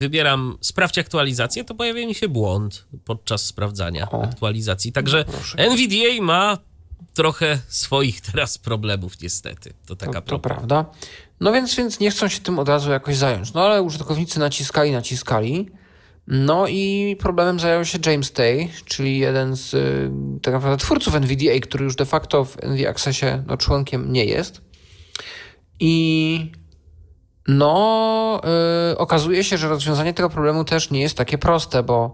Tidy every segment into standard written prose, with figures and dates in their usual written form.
wybieram sprawdź aktualizację, to pojawia mi się błąd podczas sprawdzania aktualizacji. Także NVDA ma trochę swoich teraz problemów niestety. To taka to prawda. No więc nie chcą się tym od razu jakoś zająć. No ale użytkownicy naciskali. No i problemem zajął się James Tay, czyli jeden z tak naprawdę twórców NVDA, który już de facto w NV Accessie członkiem nie jest. I okazuje się, że rozwiązanie tego problemu też nie jest takie proste, bo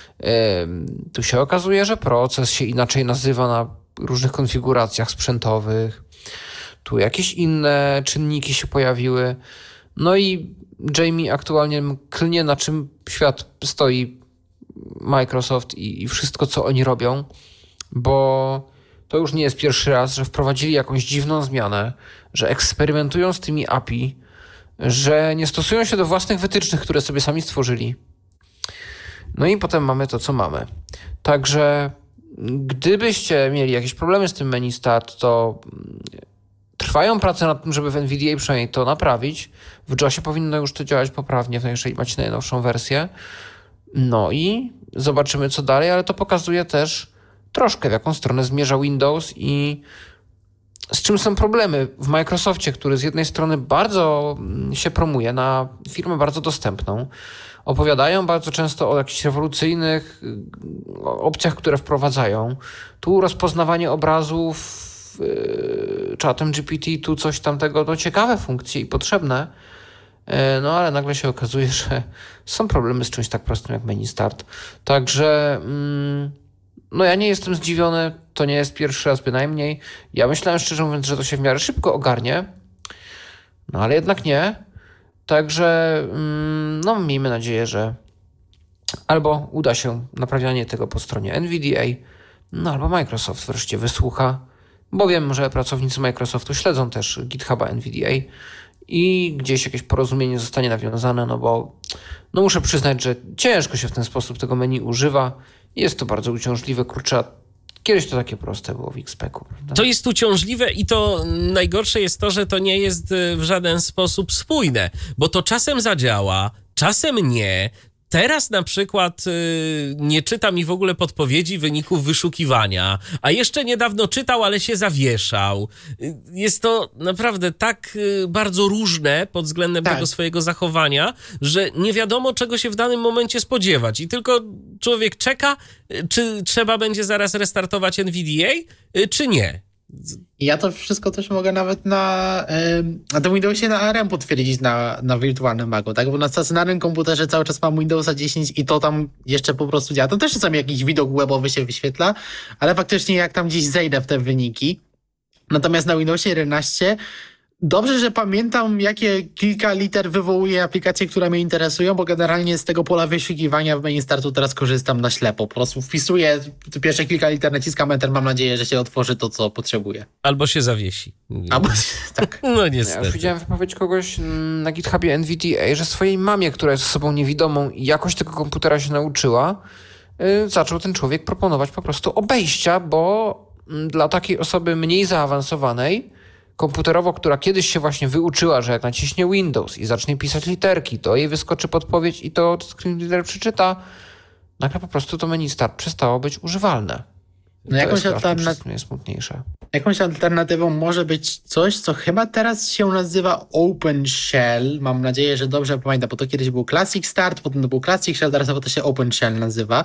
tu się okazuje, że proces się inaczej nazywa na różnych konfiguracjach sprzętowych. Tu jakieś inne czynniki się pojawiły. No i Jamie aktualnie klnie, na czym świat stoi Microsoft i wszystko, co oni robią, bo to już nie jest pierwszy raz, że wprowadzili jakąś dziwną zmianę, że eksperymentują z tymi API, że nie stosują się do własnych wytycznych, które sobie sami stworzyli. No i potem mamy to, co mamy. Także gdybyście mieli jakieś problemy z tym menu Start, to trwają prace nad tym, żeby w NVDA przynajmniej to naprawić. W JOSie powinno już to działać poprawnie, jeżeli macie najnowszą wersję. No i zobaczymy, co dalej, ale to pokazuje też troszkę, w jaką stronę zmierza Windows i z czym są problemy w Microsoftie, który z jednej strony bardzo się promuje na firmę bardzo dostępną. Opowiadają bardzo często o jakichś rewolucyjnych opcjach, które wprowadzają. Tu rozpoznawanie obrazów czatem GPT, tu coś tamtego, to ciekawe funkcje i potrzebne, no ale nagle się okazuje, że są problemy z czymś tak prostym jak menu Start. Także ja nie jestem zdziwiony, to nie jest pierwszy raz bynajmniej. Ja myślałem szczerze mówiąc, że to się w miarę szybko ogarnie, no ale jednak nie. Także miejmy nadzieję, że albo uda się naprawianie tego po stronie NVDA, albo Microsoft wreszcie wysłucha, bo wiem, że pracownicy Microsoftu śledzą też GitHuba NVDA i gdzieś jakieś porozumienie zostanie nawiązane, bo muszę przyznać, że ciężko się w ten sposób tego menu używa. Jest to bardzo uciążliwe, kurczę. Kiedyś to takie proste było w XPEC-u, prawda? To jest uciążliwe i to najgorsze jest to, że to nie jest w żaden sposób spójne, bo to czasem zadziała, czasem nie. Teraz na przykład nie czyta mi w ogóle podpowiedzi wyników wyszukiwania, a jeszcze niedawno czytał, ale się zawieszał. Jest to naprawdę tak bardzo różne pod względem tego swojego zachowania, że nie wiadomo, czego się w danym momencie spodziewać i tylko człowiek czeka, czy trzeba będzie zaraz restartować NVDA, czy nie. Ja to wszystko też mogę nawet na tym Windowsie na ARM potwierdzić na wirtualnym Macu, tak? Bo na stacjonarnym komputerze cały czas mam Windowsa 10 i to tam jeszcze po prostu działa. To też czasami jakiś widok webowy się wyświetla, ale faktycznie jak tam gdzieś zejdę w te wyniki. Natomiast na Windowsie 11 dobrze, że pamiętam, jakie kilka liter wywołuje aplikacje, które mnie interesują, bo generalnie z tego pola wyszukiwania w menu startu teraz korzystam na ślepo. Po prostu wpisuję pierwsze kilka liter, naciskam Enter, mam nadzieję, że się otworzy to, co potrzebuję. Albo się zawiesi. Tak. No niestety. Ja już widziałem wypowiedź kogoś na GitHubie NVDA, że swojej mamie, która jest osobą niewidomą i jakoś tego komputera się nauczyła, zaczął ten człowiek proponować po prostu obejścia, bo dla takiej osoby mniej zaawansowanej komputerowo, która kiedyś się właśnie wyuczyła, że jak naciśnie Windows i zacznie pisać literki, to jej wyskoczy podpowiedź i to screen reader przeczyta, nagle po prostu to menu Start przestało być używalne. No jakąś alternatywą może być coś, co chyba teraz się nazywa OpenShell. Mam nadzieję, że dobrze pamiętam, bo to kiedyś był Classic Start, potem to był Classic Shell, teraz to się OpenShell nazywa.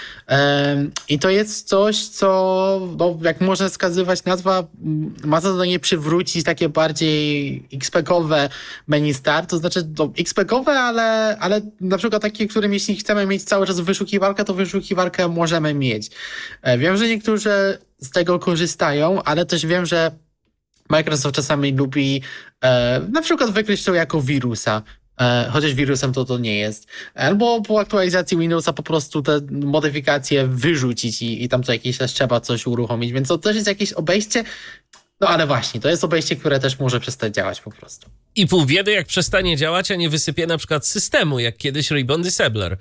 I to jest coś, co, jak można wskazywać nazwa, ma za zadanie przywrócić takie bardziej XPEC-owe menu Start, to znaczy XPEC-owe, ale na przykład takie, którym jeśli chcemy mieć cały czas wyszukiwarkę, to wyszukiwarkę możemy mieć. Wiem, że niektórzy z tego korzystają, ale też wiem, że Microsoft czasami lubi na przykład wykryć to jako wirusa. Chociaż wirusem to nie jest. Albo po aktualizacji Windowsa po prostu te modyfikacje wyrzucić i tam co jakiś czas trzeba coś uruchomić, więc to też jest jakieś obejście, ale właśnie, to jest obejście, które też może przestać działać po prostu. I pół biedy, jak przestanie działać, a nie wysypie na przykład systemu, jak kiedyś Ribbon Disabler,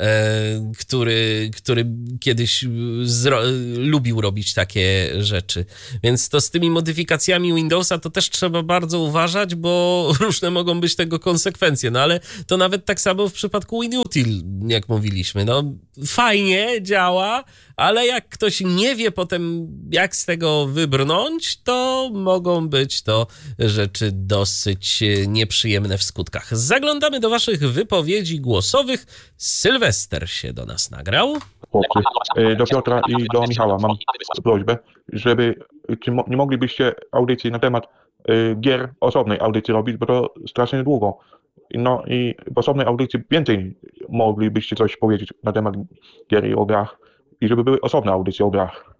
który kiedyś lubił robić takie rzeczy. Więc to z tymi modyfikacjami Windowsa to też trzeba bardzo uważać, bo różne mogą być tego konsekwencje. No ale to nawet tak samo w przypadku WinUtil, jak mówiliśmy. No fajnie działa, ale jak ktoś nie wie potem, jak z tego wybrnąć, to mogą być to rzeczy dosyć nieprzyjemne w skutkach. Zaglądamy do waszych wypowiedzi głosowych. Sylwester się do nas nagrał. Do Piotra i do Michała mam prośbę, czy nie moglibyście audycji na temat gier, osobnej audycji robić, bo to strasznie długo. No i w osobnej audycji więcej moglibyście coś powiedzieć na temat gier i o grach. I żeby były osobne audycje o grach.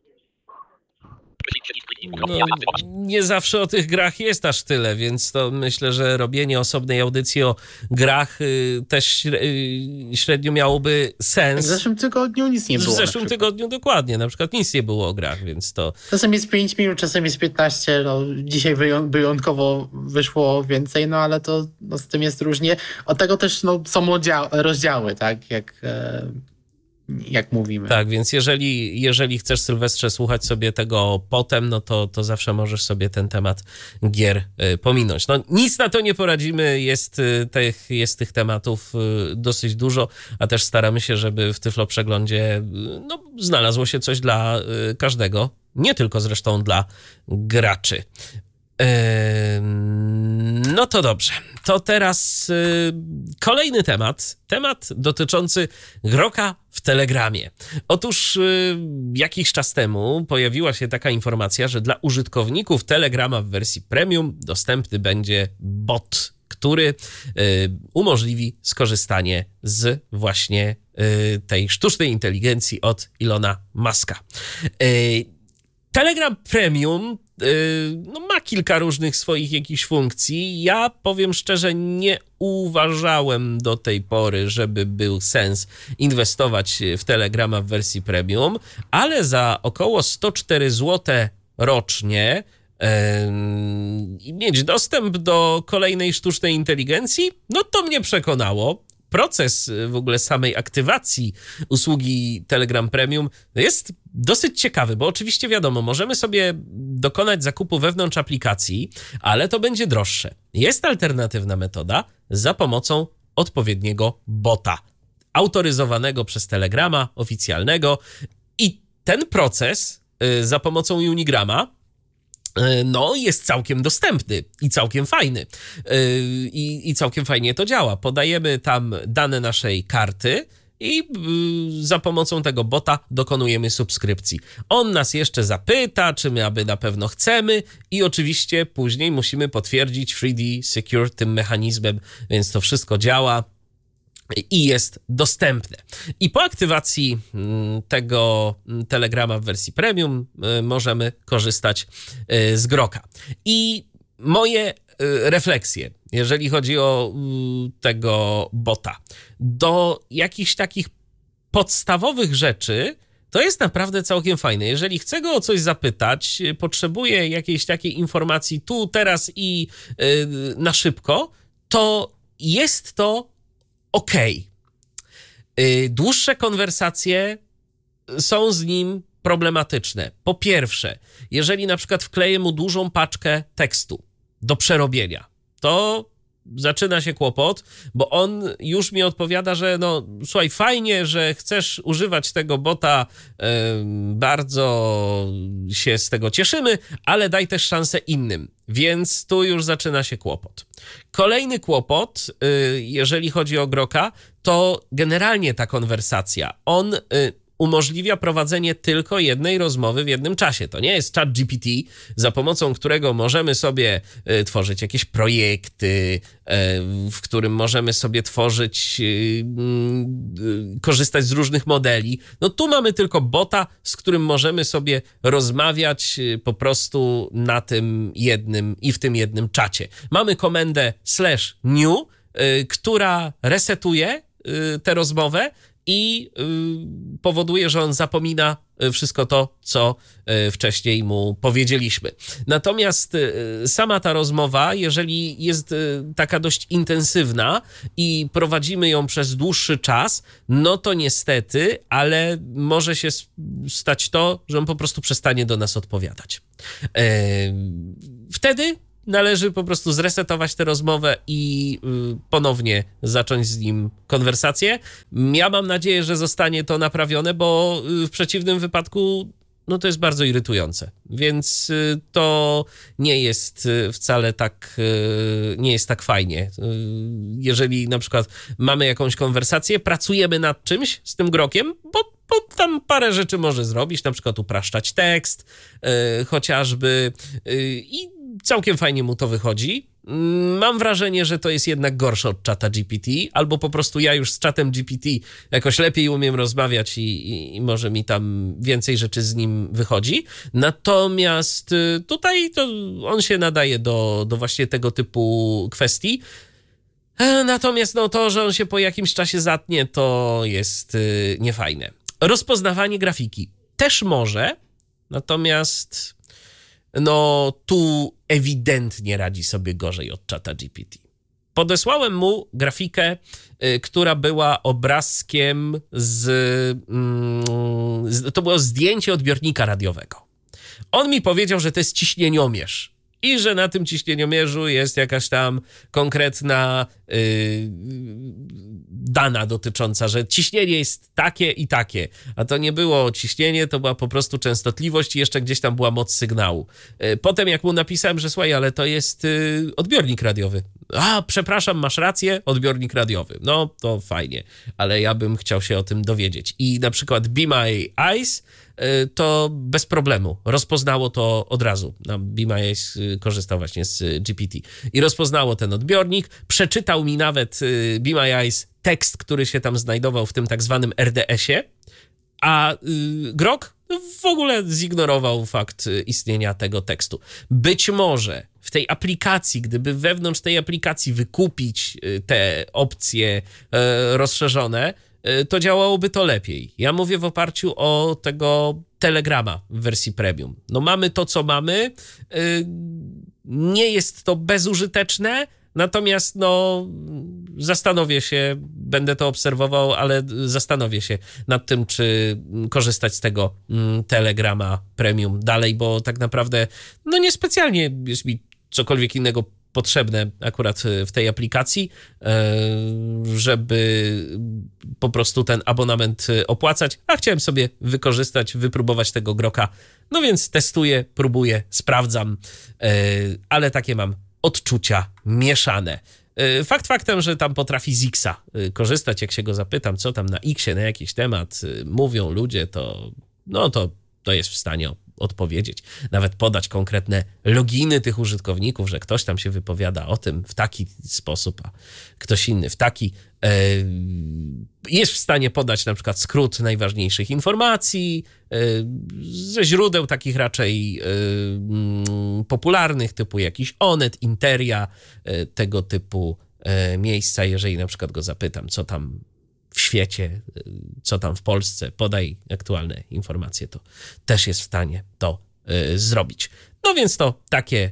No, nie zawsze o tych grach jest aż tyle, więc to myślę, że robienie osobnej audycji o grach też średnio miałoby sens. W zeszłym tygodniu nic nie było. W zeszłym tygodniu dokładnie, na przykład nic nie było o grach, więc to... Czasem jest 5 minut, czasem jest 15, no dzisiaj wyjątkowo wyszło więcej, no ale to no, z tym jest różnie. Od tego też no, są rozdziały, tak, jak mówimy. Tak, więc jeżeli chcesz, Sylwestrze, słuchać sobie tego potem, no to zawsze możesz sobie ten temat gier pominąć. No nic na to nie poradzimy, jest tych tematów dosyć dużo, a też staramy się, żeby w Tyflo Przeglądzie no, znalazło się coś dla każdego, nie tylko zresztą dla graczy. No to dobrze. To teraz kolejny temat dotyczący Groka w Telegramie. Otóż jakiś czas temu pojawiła się taka informacja, że dla użytkowników Telegrama w wersji premium dostępny będzie bot, który umożliwi skorzystanie z właśnie tej sztucznej inteligencji od Elona Muska. Telegram Premium no, ma kilka różnych swoich jakichś funkcji. Ja powiem szczerze, nie uważałem do tej pory, żeby był sens inwestować w Telegrama w wersji premium, ale za około 104 zł rocznie mieć dostęp do kolejnej sztucznej inteligencji, no to mnie przekonało. Proces w ogóle samej aktywacji usługi Telegram Premium jest dosyć ciekawy, bo oczywiście wiadomo, możemy sobie dokonać zakupu wewnątrz aplikacji, ale to będzie droższe. Jest alternatywna metoda za pomocą odpowiedniego bota, autoryzowanego przez Telegrama, oficjalnego, i ten proces za pomocą Unigrama no, jest całkiem dostępny i całkiem fajny. I całkiem fajnie to działa. Podajemy tam dane naszej karty i za pomocą tego bota dokonujemy subskrypcji. On nas jeszcze zapyta, czy my aby na pewno chcemy, i oczywiście później musimy potwierdzić 3D Secure tym mechanizmem, więc to wszystko działa i jest dostępne. I po aktywacji tego Telegrama w wersji premium możemy korzystać z Groka. I moje refleksje, jeżeli chodzi o tego bota, do jakichś takich podstawowych rzeczy, to jest naprawdę całkiem fajne. Jeżeli chcę go o coś zapytać, potrzebuję jakiejś takiej informacji tu, teraz i na szybko, to jest to okej. Dłuższe konwersacje są z nim problematyczne. Po pierwsze, jeżeli na przykład wkleję mu dużą paczkę tekstu do przerobienia, to zaczyna się kłopot, bo on już mi odpowiada, że no słuchaj, fajnie, że chcesz używać tego bota, bardzo się z tego cieszymy, ale daj też szansę innym. Więc tu już zaczyna się kłopot. Kolejny kłopot, jeżeli chodzi o Groka, to generalnie ta konwersacja. On umożliwia prowadzenie tylko jednej rozmowy w jednym czasie. To nie jest ChatGPT, za pomocą którego możemy sobie tworzyć jakieś projekty, w którym możemy sobie tworzyć, korzystać z różnych modeli. No tu mamy tylko bota, z którym możemy sobie rozmawiać po prostu na tym jednym i w tym jednym czacie. Mamy komendę /new, która resetuje tę rozmowę i powoduje, że on zapomina wszystko to, co wcześniej mu powiedzieliśmy. Natomiast sama ta rozmowa, jeżeli jest taka dość intensywna i prowadzimy ją przez dłuższy czas, no to niestety, ale może się stać to, że on po prostu przestanie do nas odpowiadać. Wtedy należy po prostu zresetować tę rozmowę i ponownie zacząć z nim konwersację. Ja mam nadzieję, że zostanie to naprawione, bo w przeciwnym wypadku no to jest bardzo irytujące. Więc to nie jest wcale tak, nie jest tak fajnie. Jeżeli na przykład mamy jakąś konwersację, pracujemy nad czymś z tym grokiem, bo tam parę rzeczy może zrobić, na przykład upraszczać tekst, chociażby i całkiem fajnie mu to wychodzi. Mam wrażenie, że to jest jednak gorsze od czata GPT, albo po prostu ja już z czatem GPT jakoś lepiej umiem rozmawiać i może mi tam więcej rzeczy z nim wychodzi. Natomiast tutaj to on się nadaje do właśnie tego typu kwestii. Natomiast no to, że on się po jakimś czasie zatnie, to jest niefajne. Rozpoznawanie grafiki też może, natomiast no tu ewidentnie radzi sobie gorzej od czata GPT. Podesłałem mu grafikę, która była obrazkiem to było zdjęcie odbiornika radiowego. On mi powiedział, że to jest ciśnieniomierz i że na tym ciśnieniomierzu jest jakaś tam konkretna dana dotycząca, że ciśnienie jest takie i takie, a to nie było ciśnienie, to była po prostu częstotliwość i jeszcze gdzieś tam była moc sygnału. Potem jak mu napisałem, że słuchaj, ale to jest odbiornik radiowy. A, przepraszam, masz rację, odbiornik radiowy. No, to fajnie, ale ja bym chciał się o tym dowiedzieć. I na przykład Be My Eyes to bez problemu rozpoznało to od razu. Be My Eyes korzystał właśnie z GPT i rozpoznało ten odbiornik, przeczytał mi nawet Be My Eyes tekst, który się tam znajdował w tym tak zwanym RDS-ie, a Grok w ogóle zignorował fakt istnienia tego tekstu. Być może w tej aplikacji, gdyby wewnątrz tej aplikacji wykupić te opcje rozszerzone, to działałoby to lepiej. Ja mówię w oparciu o tego Telegrama w wersji premium. No mamy to, co mamy. Nie jest to bezużyteczne, natomiast no zastanowię się, będę to obserwował, ale zastanowię się nad tym, czy korzystać z tego Telegrama premium dalej, bo tak naprawdę no niespecjalnie jest mi cokolwiek innego potrzebne akurat w tej aplikacji, żeby po prostu ten abonament opłacać, a chciałem sobie wykorzystać, wypróbować tego Groka, no więc testuję, próbuję, sprawdzam, ale takie mam odczucia mieszane. Fakt faktem, że tam potrafi z Xa korzystać, jak się go zapytam, co tam na Xie na jakiś temat mówią ludzie, to no to jest w stanie odpowiedzieć, nawet podać konkretne loginy tych użytkowników, że ktoś tam się wypowiada o tym w taki sposób, a ktoś inny w taki. Jest w stanie podać na przykład skrót najważniejszych informacji ze źródeł takich raczej popularnych, typu jakiś Onet, Interia, tego typu miejsca. Jeżeli na przykład go zapytam, co tam w świecie, co tam w Polsce, podaj aktualne informacje, to też jest w stanie to zrobić. No więc to takie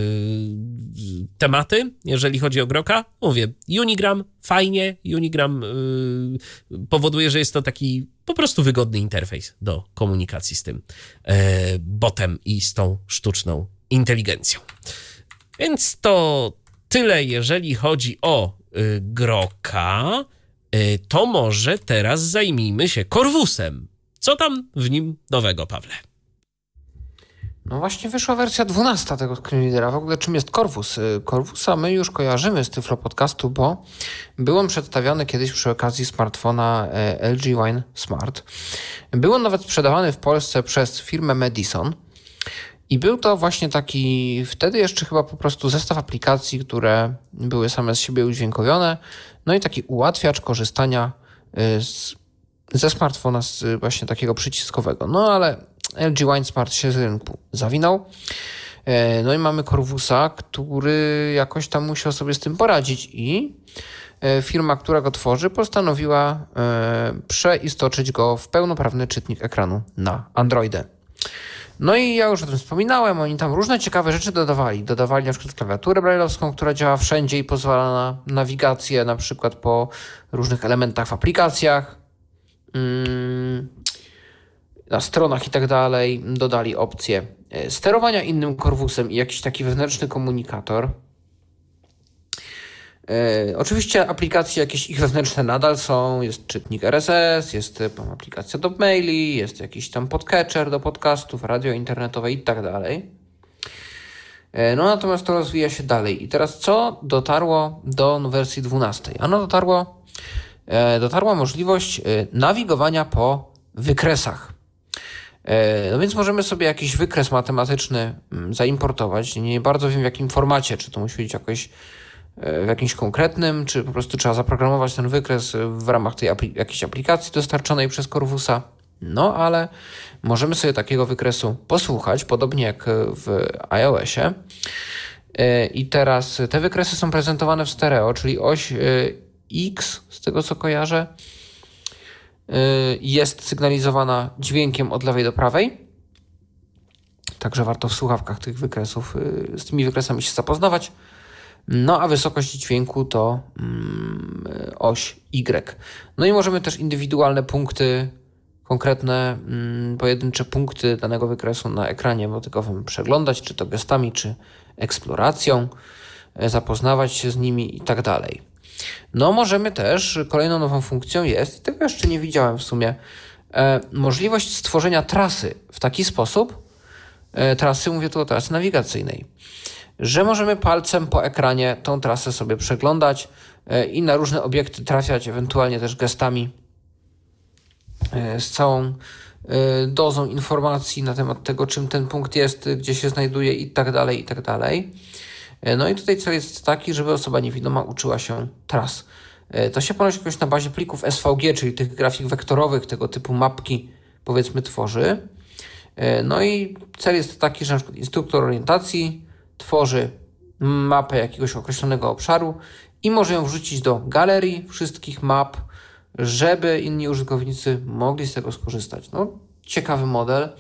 tematy, jeżeli chodzi o Groka. Mówię, Unigram fajnie, Unigram powoduje, że jest to taki po prostu wygodny interfejs do komunikacji z tym botem i z tą sztuczną inteligencją. Więc to tyle, jeżeli chodzi o Groka. To może teraz zajmijmy się Corvusem. Co tam w nim nowego, Pawle? No właśnie wyszła wersja 12 tego screenreadera. W ogóle czym jest Corvus? Corvusa my już kojarzymy z Tyflo Podcastu, bo był on przedstawiony kiedyś przy okazji smartfona LG Wine Smart. Był on nawet sprzedawany w Polsce przez firmę Madison. I był to właśnie taki, wtedy jeszcze chyba po prostu zestaw aplikacji, które były same z siebie udźwiękowione, no i taki ułatwiacz korzystania ze smartfona właśnie takiego przyciskowego. No ale LG Wine Smart się z rynku zawinął. No i mamy Corvusa, który jakoś tam musiał sobie z tym poradzić i firma, która go tworzy, postanowiła przeistoczyć go w pełnoprawny czytnik ekranu na Androidę. No i ja już o tym wspominałem, oni tam różne ciekawe rzeczy dodawali. Dodawali na przykład klawiaturę braille'owską, która działa wszędzie i pozwala na nawigację, na przykład po różnych elementach w aplikacjach, na stronach i tak dalej. Dodali opcję sterowania innym Corvusem i jakiś taki wewnętrzny komunikator. Oczywiście aplikacje jakieś ich wewnętrzne nadal są, jest czytnik RSS, jest aplikacja do maili, jest jakiś tam podcatcher do podcastów, radio internetowe i tak dalej. No natomiast to rozwija się dalej. I teraz co dotarło do wersji 12? Ano dotarła możliwość nawigowania po wykresach. No więc możemy sobie jakiś wykres matematyczny zaimportować. Nie bardzo wiem w jakim formacie, czy to musi być jakoś w jakimś konkretnym, czy po prostu trzeba zaprogramować ten wykres w ramach tej jakiejś aplikacji dostarczonej przez Corvusa. No ale możemy sobie takiego wykresu posłuchać, podobnie jak w iOSie. I teraz te wykresy są prezentowane w stereo, czyli oś X, z tego co kojarzę, jest sygnalizowana dźwiękiem od lewej do prawej. Także warto w słuchawkach tych wykresów, z tymi wykresami się zapoznawać. No a wysokość dźwięku to oś Y. No i możemy też indywidualne punkty, konkretne pojedyncze punkty danego wykresu na ekranie dotykowym przeglądać, czy to gestami, czy eksploracją, zapoznawać się z nimi i tak dalej. No możemy też, kolejną nową funkcją jest, tego jeszcze nie widziałem w sumie, możliwość stworzenia trasy w taki sposób, trasy, mówię tu o trasy nawigacyjnej, że możemy palcem po ekranie tą trasę sobie przeglądać i na różne obiekty trafiać, ewentualnie też gestami z całą dozą informacji na temat tego, czym ten punkt jest, gdzie się znajduje i tak dalej, i tak dalej. No i tutaj cel jest taki, żeby osoba niewidoma uczyła się tras. To się ponoć jakoś na bazie plików SVG, czyli tych grafik wektorowych, tego typu mapki, powiedzmy, tworzy. No i cel jest taki, że na przykład instruktor orientacji tworzy mapę jakiegoś określonego obszaru i może ją wrzucić do galerii wszystkich map, żeby inni użytkownicy mogli z tego skorzystać. No, ciekawy model.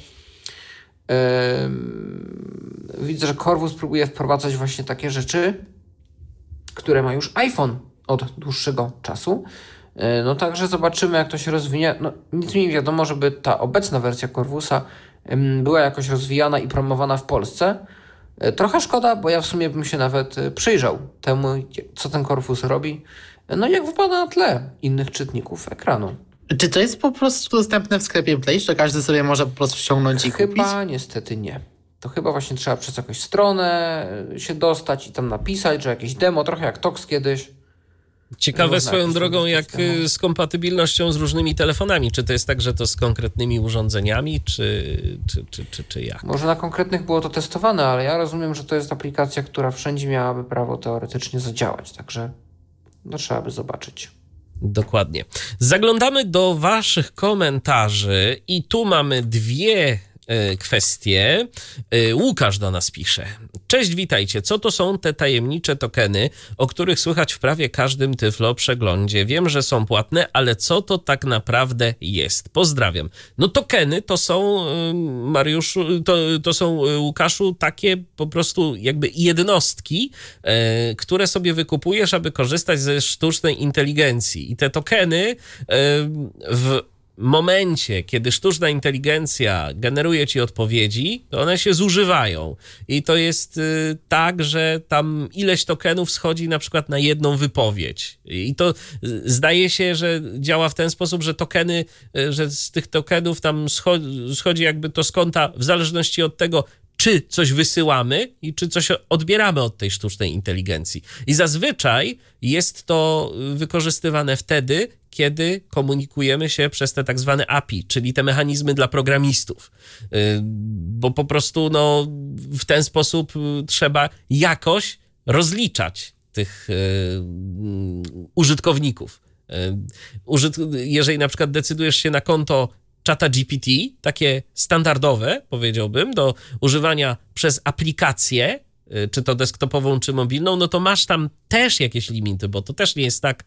Widzę, że Corvus próbuje wprowadzać właśnie takie rzeczy, które ma już iPhone od dłuższego czasu. No także zobaczymy, jak to się rozwinie. No, nic mi nie wiadomo, żeby ta obecna wersja Corvusa była jakoś rozwijana i promowana w Polsce. Trochę szkoda, bo ja w sumie bym się nawet przyjrzał temu, co ten Corvus robi, no i jak wypada na tle innych czytników ekranu. Czy to jest po prostu dostępne w sklepie Play, czy każdy sobie może po prostu ściągnąć i kupić? Chyba niestety nie. To chyba właśnie trzeba przez jakąś stronę się dostać i tam napisać, że jakieś demo, trochę jak Tox kiedyś. Ciekawe swoją drogą, jak z kompatybilnością z różnymi telefonami. Czy to jest tak, że to z konkretnymi urządzeniami, czy jak? Może na konkretnych było to testowane, ale ja rozumiem, że to jest aplikacja, która wszędzie miałaby prawo teoretycznie zadziałać, także no, trzeba by zobaczyć. Dokładnie. Zaglądamy do waszych komentarzy i tu mamy dwie kwestie. Łukasz do nas pisze. Cześć, witajcie. Co to są te tajemnicze tokeny, o których słychać w prawie każdym Tyflo przeglądzie? Wiem, że są płatne, ale co to tak naprawdę jest? Pozdrawiam. No tokeny to są, Mariuszu, to są, Łukaszu, takie po prostu jakby jednostki, które sobie wykupujesz, aby korzystać ze sztucznej inteligencji. I te tokeny w momencie, kiedy sztuczna inteligencja generuje ci odpowiedzi, to one się zużywają. I to jest tak, że tam ileś tokenów schodzi na przykład na jedną wypowiedź. I to zdaje się, że działa w ten sposób, że tokeny, że z tych tokenów tam schodzi jakby to z konta w zależności od tego, czy coś wysyłamy i czy coś odbieramy od tej sztucznej inteligencji. I zazwyczaj jest to wykorzystywane wtedy, kiedy komunikujemy się przez te tak zwane API, czyli te mechanizmy dla programistów. Bo po prostu no, w ten sposób trzeba jakoś rozliczać tych użytkowników. Jeżeli na przykład decydujesz się na konto ChatGPT, takie standardowe, powiedziałbym, do używania przez aplikację czy to desktopową, czy mobilną, no to masz tam też jakieś limity, bo to też nie jest tak,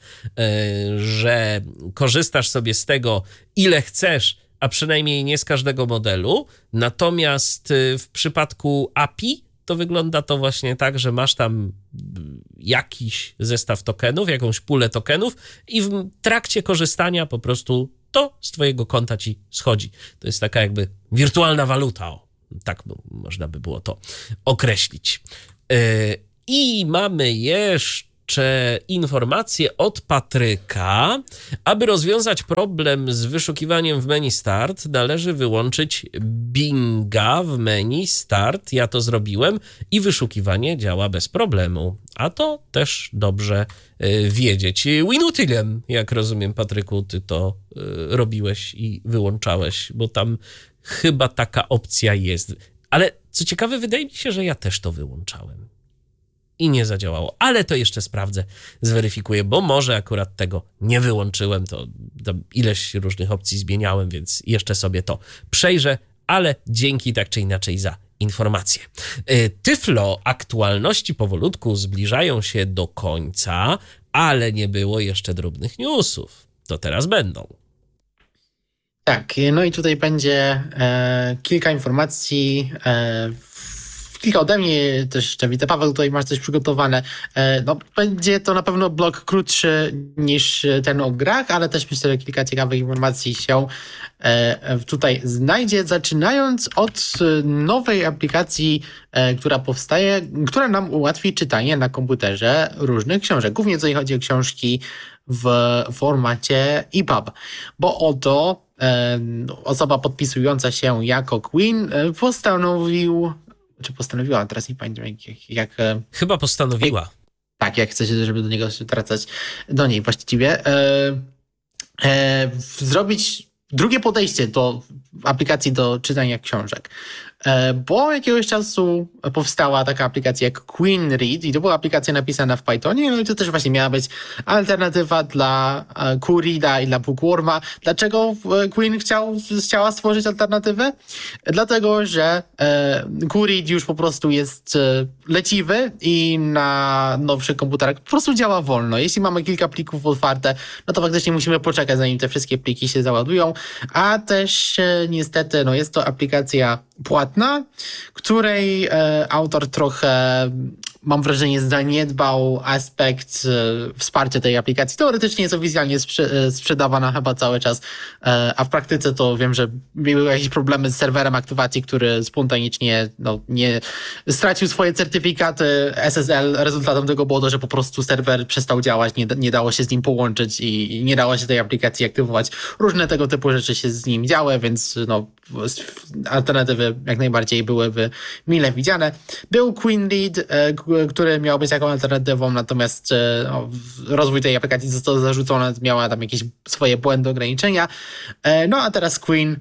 że korzystasz sobie z tego, ile chcesz, a przynajmniej nie z każdego modelu. Natomiast w przypadku API to wygląda to właśnie tak, że masz tam jakiś zestaw tokenów, jakąś pulę tokenów i w trakcie korzystania po prostu to z twojego konta ci schodzi. To jest taka jakby wirtualna waluta, tak można by było to określić. I mamy jeszcze informację od Patryka. Aby rozwiązać problem z wyszukiwaniem w menu Start, należy wyłączyć Binga w menu Start. Ja to zrobiłem i wyszukiwanie działa bez problemu. A to też dobrze wiedzieć. Winutylem, jak rozumiem, Patryku, ty to robiłeś i wyłączałeś, bo tam chyba taka opcja jest. Ale co ciekawe, wydaje mi się, że ja też to wyłączałem. I nie zadziałało. Ale to jeszcze sprawdzę, zweryfikuję, bo może akurat tego nie wyłączyłem. To ileś różnych opcji zmieniałem, więc jeszcze sobie to przejrzę, ale dzięki tak czy inaczej za informacje. Tyflo aktualności powolutku zbliżają się do końca, ale nie było jeszcze drobnych newsów. To teraz będą. Tak, no i tutaj będzie kilka informacji, kilka ode mnie, też jeszcze widzę, Paweł, tutaj masz coś przygotowane. No, będzie to na pewno blog krótszy niż ten o grach, ale też myślę, że kilka ciekawych informacji się tutaj znajdzie, zaczynając od nowej aplikacji, która powstaje, która nam ułatwi czytanie na komputerze różnych książek. Głównie tutaj chodzi o książki w formacie EPUB, bo oto osoba podpisująca się jako Queen postanowiła, teraz nie pamiętam jak chyba postanowiła. Tak, jak chce się, żeby do niego wracać, do niej właściwie, zrobić drugie podejście do aplikacji do czytania książek. Bo jakiegoś czasu powstała taka aplikacja jak Queen Read i to była aplikacja napisana w Pythonie, no i to też właśnie miała być alternatywa dla QReada i dla Bookworma. Dlaczego Queen chciała stworzyć alternatywę? Dlatego, że QRead już po prostu jest leciwy i na nowszych komputerach po prostu działa wolno. Jeśli mamy kilka plików otwarte, no to faktycznie musimy poczekać, zanim te wszystkie pliki się załadują, a też niestety no jest to aplikacja płatna, której autor trochę, mam wrażenie, zaniedbał aspekt wsparcia tej aplikacji. Teoretycznie jest oficjalnie sprzedawana chyba cały czas, a w praktyce to wiem, że były jakieś problemy z serwerem aktywacji, który spontanicznie nie stracił swoje certyfikaty SSL. Rezultatem tego było to, że po prostu serwer przestał działać, nie dało się z nim połączyć i nie dało się tej aplikacji aktywować. Różne tego typu rzeczy się z nim działy, więc alternatywy jak najbardziej byłyby mile widziane. Był Queen Read, który miał być taką alternatywą, natomiast rozwój tej aplikacji został zarzucony, miała tam jakieś swoje błędy, ograniczenia. No a teraz Queen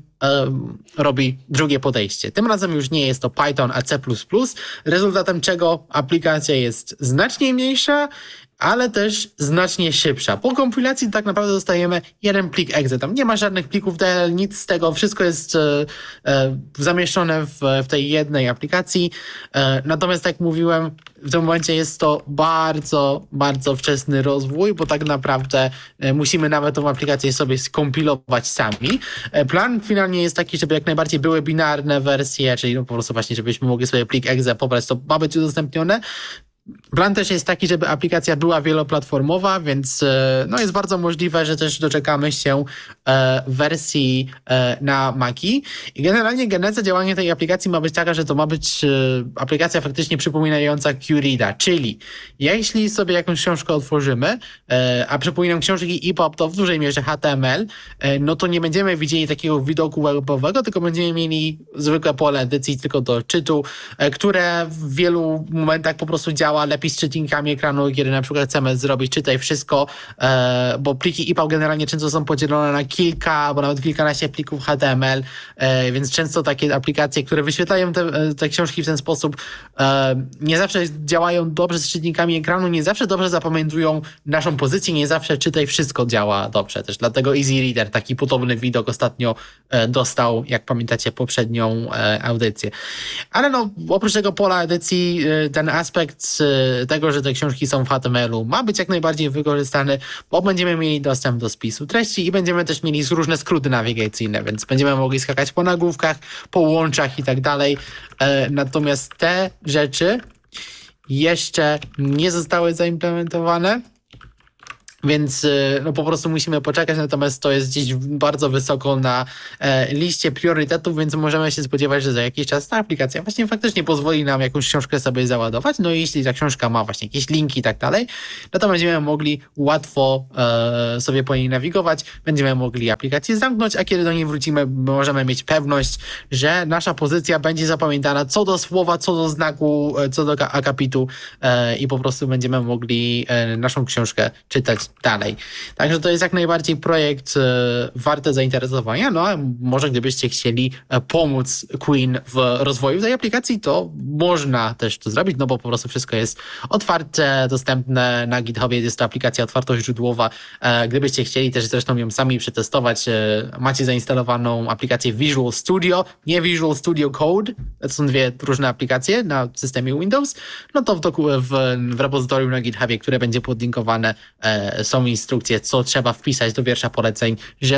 robi drugie podejście. Tym razem już nie jest to Python, a C++, rezultatem czego aplikacja jest znacznie mniejsza, ale też znacznie szybsza. Po kompilacji tak naprawdę dostajemy jeden plik exe. Tam nie ma żadnych plików DL, nic z tego. Wszystko jest zamieszczone w tej jednej aplikacji. Natomiast jak mówiłem, w tym momencie jest to bardzo, bardzo wczesny rozwój, bo tak naprawdę musimy nawet tą aplikację sobie skompilować sami. Plan finalnie jest taki, żeby jak najbardziej były binarne wersje, czyli po prostu właśnie, żebyśmy mogli sobie plik exe pobrać, to ma być udostępnione. Plan też jest taki, żeby aplikacja była wieloplatformowa, więc jest bardzo możliwe, że też doczekamy się wersji na Maci. I generalnie geneza działania tej aplikacji ma być taka, że to ma być aplikacja faktycznie przypominająca QReada, czyli jeśli sobie jakąś książkę otworzymy, a przypominam, książki EPUB to w dużej mierze HTML, no to nie będziemy widzieli takiego widoku webowego, tylko będziemy mieli zwykłe pole edycji tylko do czytu, które w wielu momentach po prostu działa działa lepiej z czytnikami ekranu, kiedy na przykład chcemy zrobić czytaj wszystko, bo pliki EPUB generalnie często są podzielone na kilka, albo nawet kilkanaście plików HTML, więc często takie aplikacje, które wyświetlają te książki w ten sposób, nie zawsze działają dobrze z czytnikami ekranu, nie zawsze dobrze zapamiętują naszą pozycję, nie zawsze czytaj wszystko działa dobrze. Też dlatego Easy Reader taki podobny widok ostatnio dostał, jak pamiętacie, poprzednią audycję. Ale no, oprócz tego pola edycji, ten aspekt tego, że te książki są w HTML-u ma być jak najbardziej wykorzystany, bo będziemy mieli dostęp do spisu treści i będziemy też mieli różne skróty nawigacyjne, więc będziemy mogli skakać po nagłówkach, po łączach i tak dalej. Natomiast te rzeczy jeszcze nie zostały zaimplementowane, więc no po prostu musimy poczekać, natomiast to jest gdzieś bardzo wysoko na liście priorytetów, więc możemy się spodziewać, że za jakiś czas ta aplikacja właśnie faktycznie pozwoli nam jakąś książkę sobie załadować, no i jeśli ta książka ma właśnie jakieś linki i tak dalej, no to będziemy mogli łatwo sobie po niej nawigować, będziemy mogli aplikację zamknąć, a kiedy do niej wrócimy, możemy mieć pewność, że nasza pozycja będzie zapamiętana co do słowa, co do znaku, co do akapitu i po prostu będziemy mogli naszą książkę czytać dalej. Także to jest jak najbardziej projekt warty zainteresowania, no a może gdybyście chcieli pomóc Queen w rozwoju tej aplikacji, to można też to zrobić, no bo po prostu wszystko jest otwarte, dostępne na GitHubie, jest to aplikacja otwartoźródłowa. Gdybyście chcieli też zresztą ją sami przetestować, macie zainstalowaną aplikację Visual Studio, nie Visual Studio Code, to są dwie różne aplikacje na systemie Windows, no to w repozytorium na GitHubie, które będzie podlinkowane, są instrukcje, co trzeba wpisać do wiersza poleceń,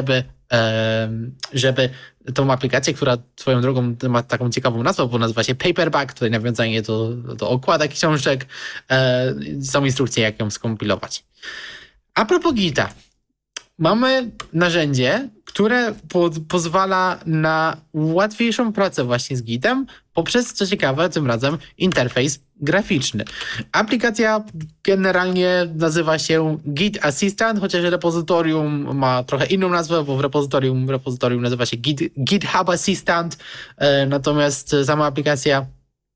żeby tą aplikację, która swoją drogą ma taką ciekawą nazwę, bo nazywa się Paperback, tutaj nawiązanie do okładek książek, są instrukcje, jak ją skompilować. A propos Gita. Mamy narzędzie, które pozwala na łatwiejszą pracę właśnie z Gitem poprzez, co ciekawe, tym razem interfejs graficzny. Aplikacja generalnie nazywa się Git Assistant, chociaż repozytorium ma trochę inną nazwę, bo w repozytorium nazywa się GitHub Assistant, natomiast sama aplikacja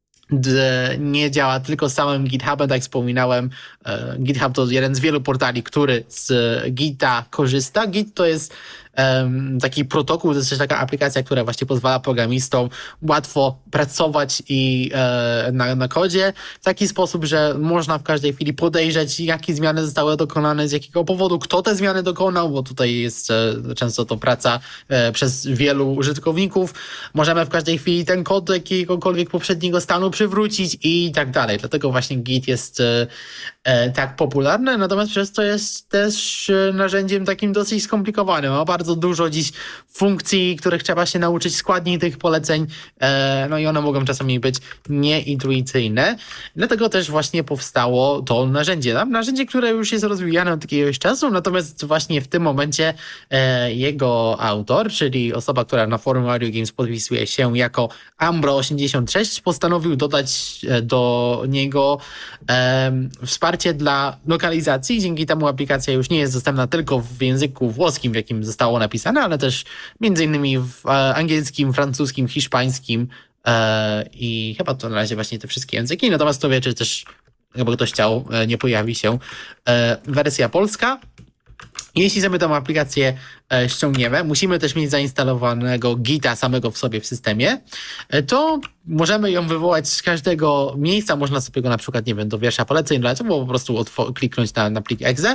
nie działa tylko z samym GitHubem, tak jak wspominałem. GitHub to jeden z wielu portali, który z Gita korzysta. Git to jest taki protokół, to jest też taka aplikacja, która właśnie pozwala programistom łatwo pracować i na kodzie w taki sposób, że można w każdej chwili podejrzeć, jakie zmiany zostały dokonane, z jakiego powodu, kto te zmiany dokonał, bo tutaj jest często to praca przez wielu użytkowników. Możemy w każdej chwili ten kod do jakiegokolwiek poprzedniego stanu przywrócić i tak dalej. Dlatego właśnie Git jest tak popularne, natomiast przez to jest też narzędziem takim dosyć skomplikowanym. Ma bardzo dużo dziś funkcji, których trzeba się nauczyć, składni tych poleceń, no i one mogą czasami być nieintuicyjne. Dlatego też właśnie powstało to narzędzie. Narzędzie, które już jest rozwijane od jakiegoś czasu, natomiast właśnie w tym momencie jego autor, czyli osoba, która na forum Audio Games podpisuje się jako Ambro86, postanowił dodać do niego wsparcie dla lokalizacji. Dzięki temu aplikacja już nie jest dostępna tylko w języku włoskim, w jakim zostało napisane, ale też między innymi w angielskim, francuskim, hiszpańskim i chyba to na razie właśnie te wszystkie języki. Natomiast to wie, czy też, jakby ktoś chciał, nie pojawi się wersja polska. Jeśli sobie tę aplikację ściągniemy, musimy też mieć zainstalowanego Gita samego w sobie w systemie, to możemy ją wywołać z każdego miejsca. Można sobie go na przykład, nie wiem, do wiersza poleceń dodać, albo po prostu kliknąć na plik exe.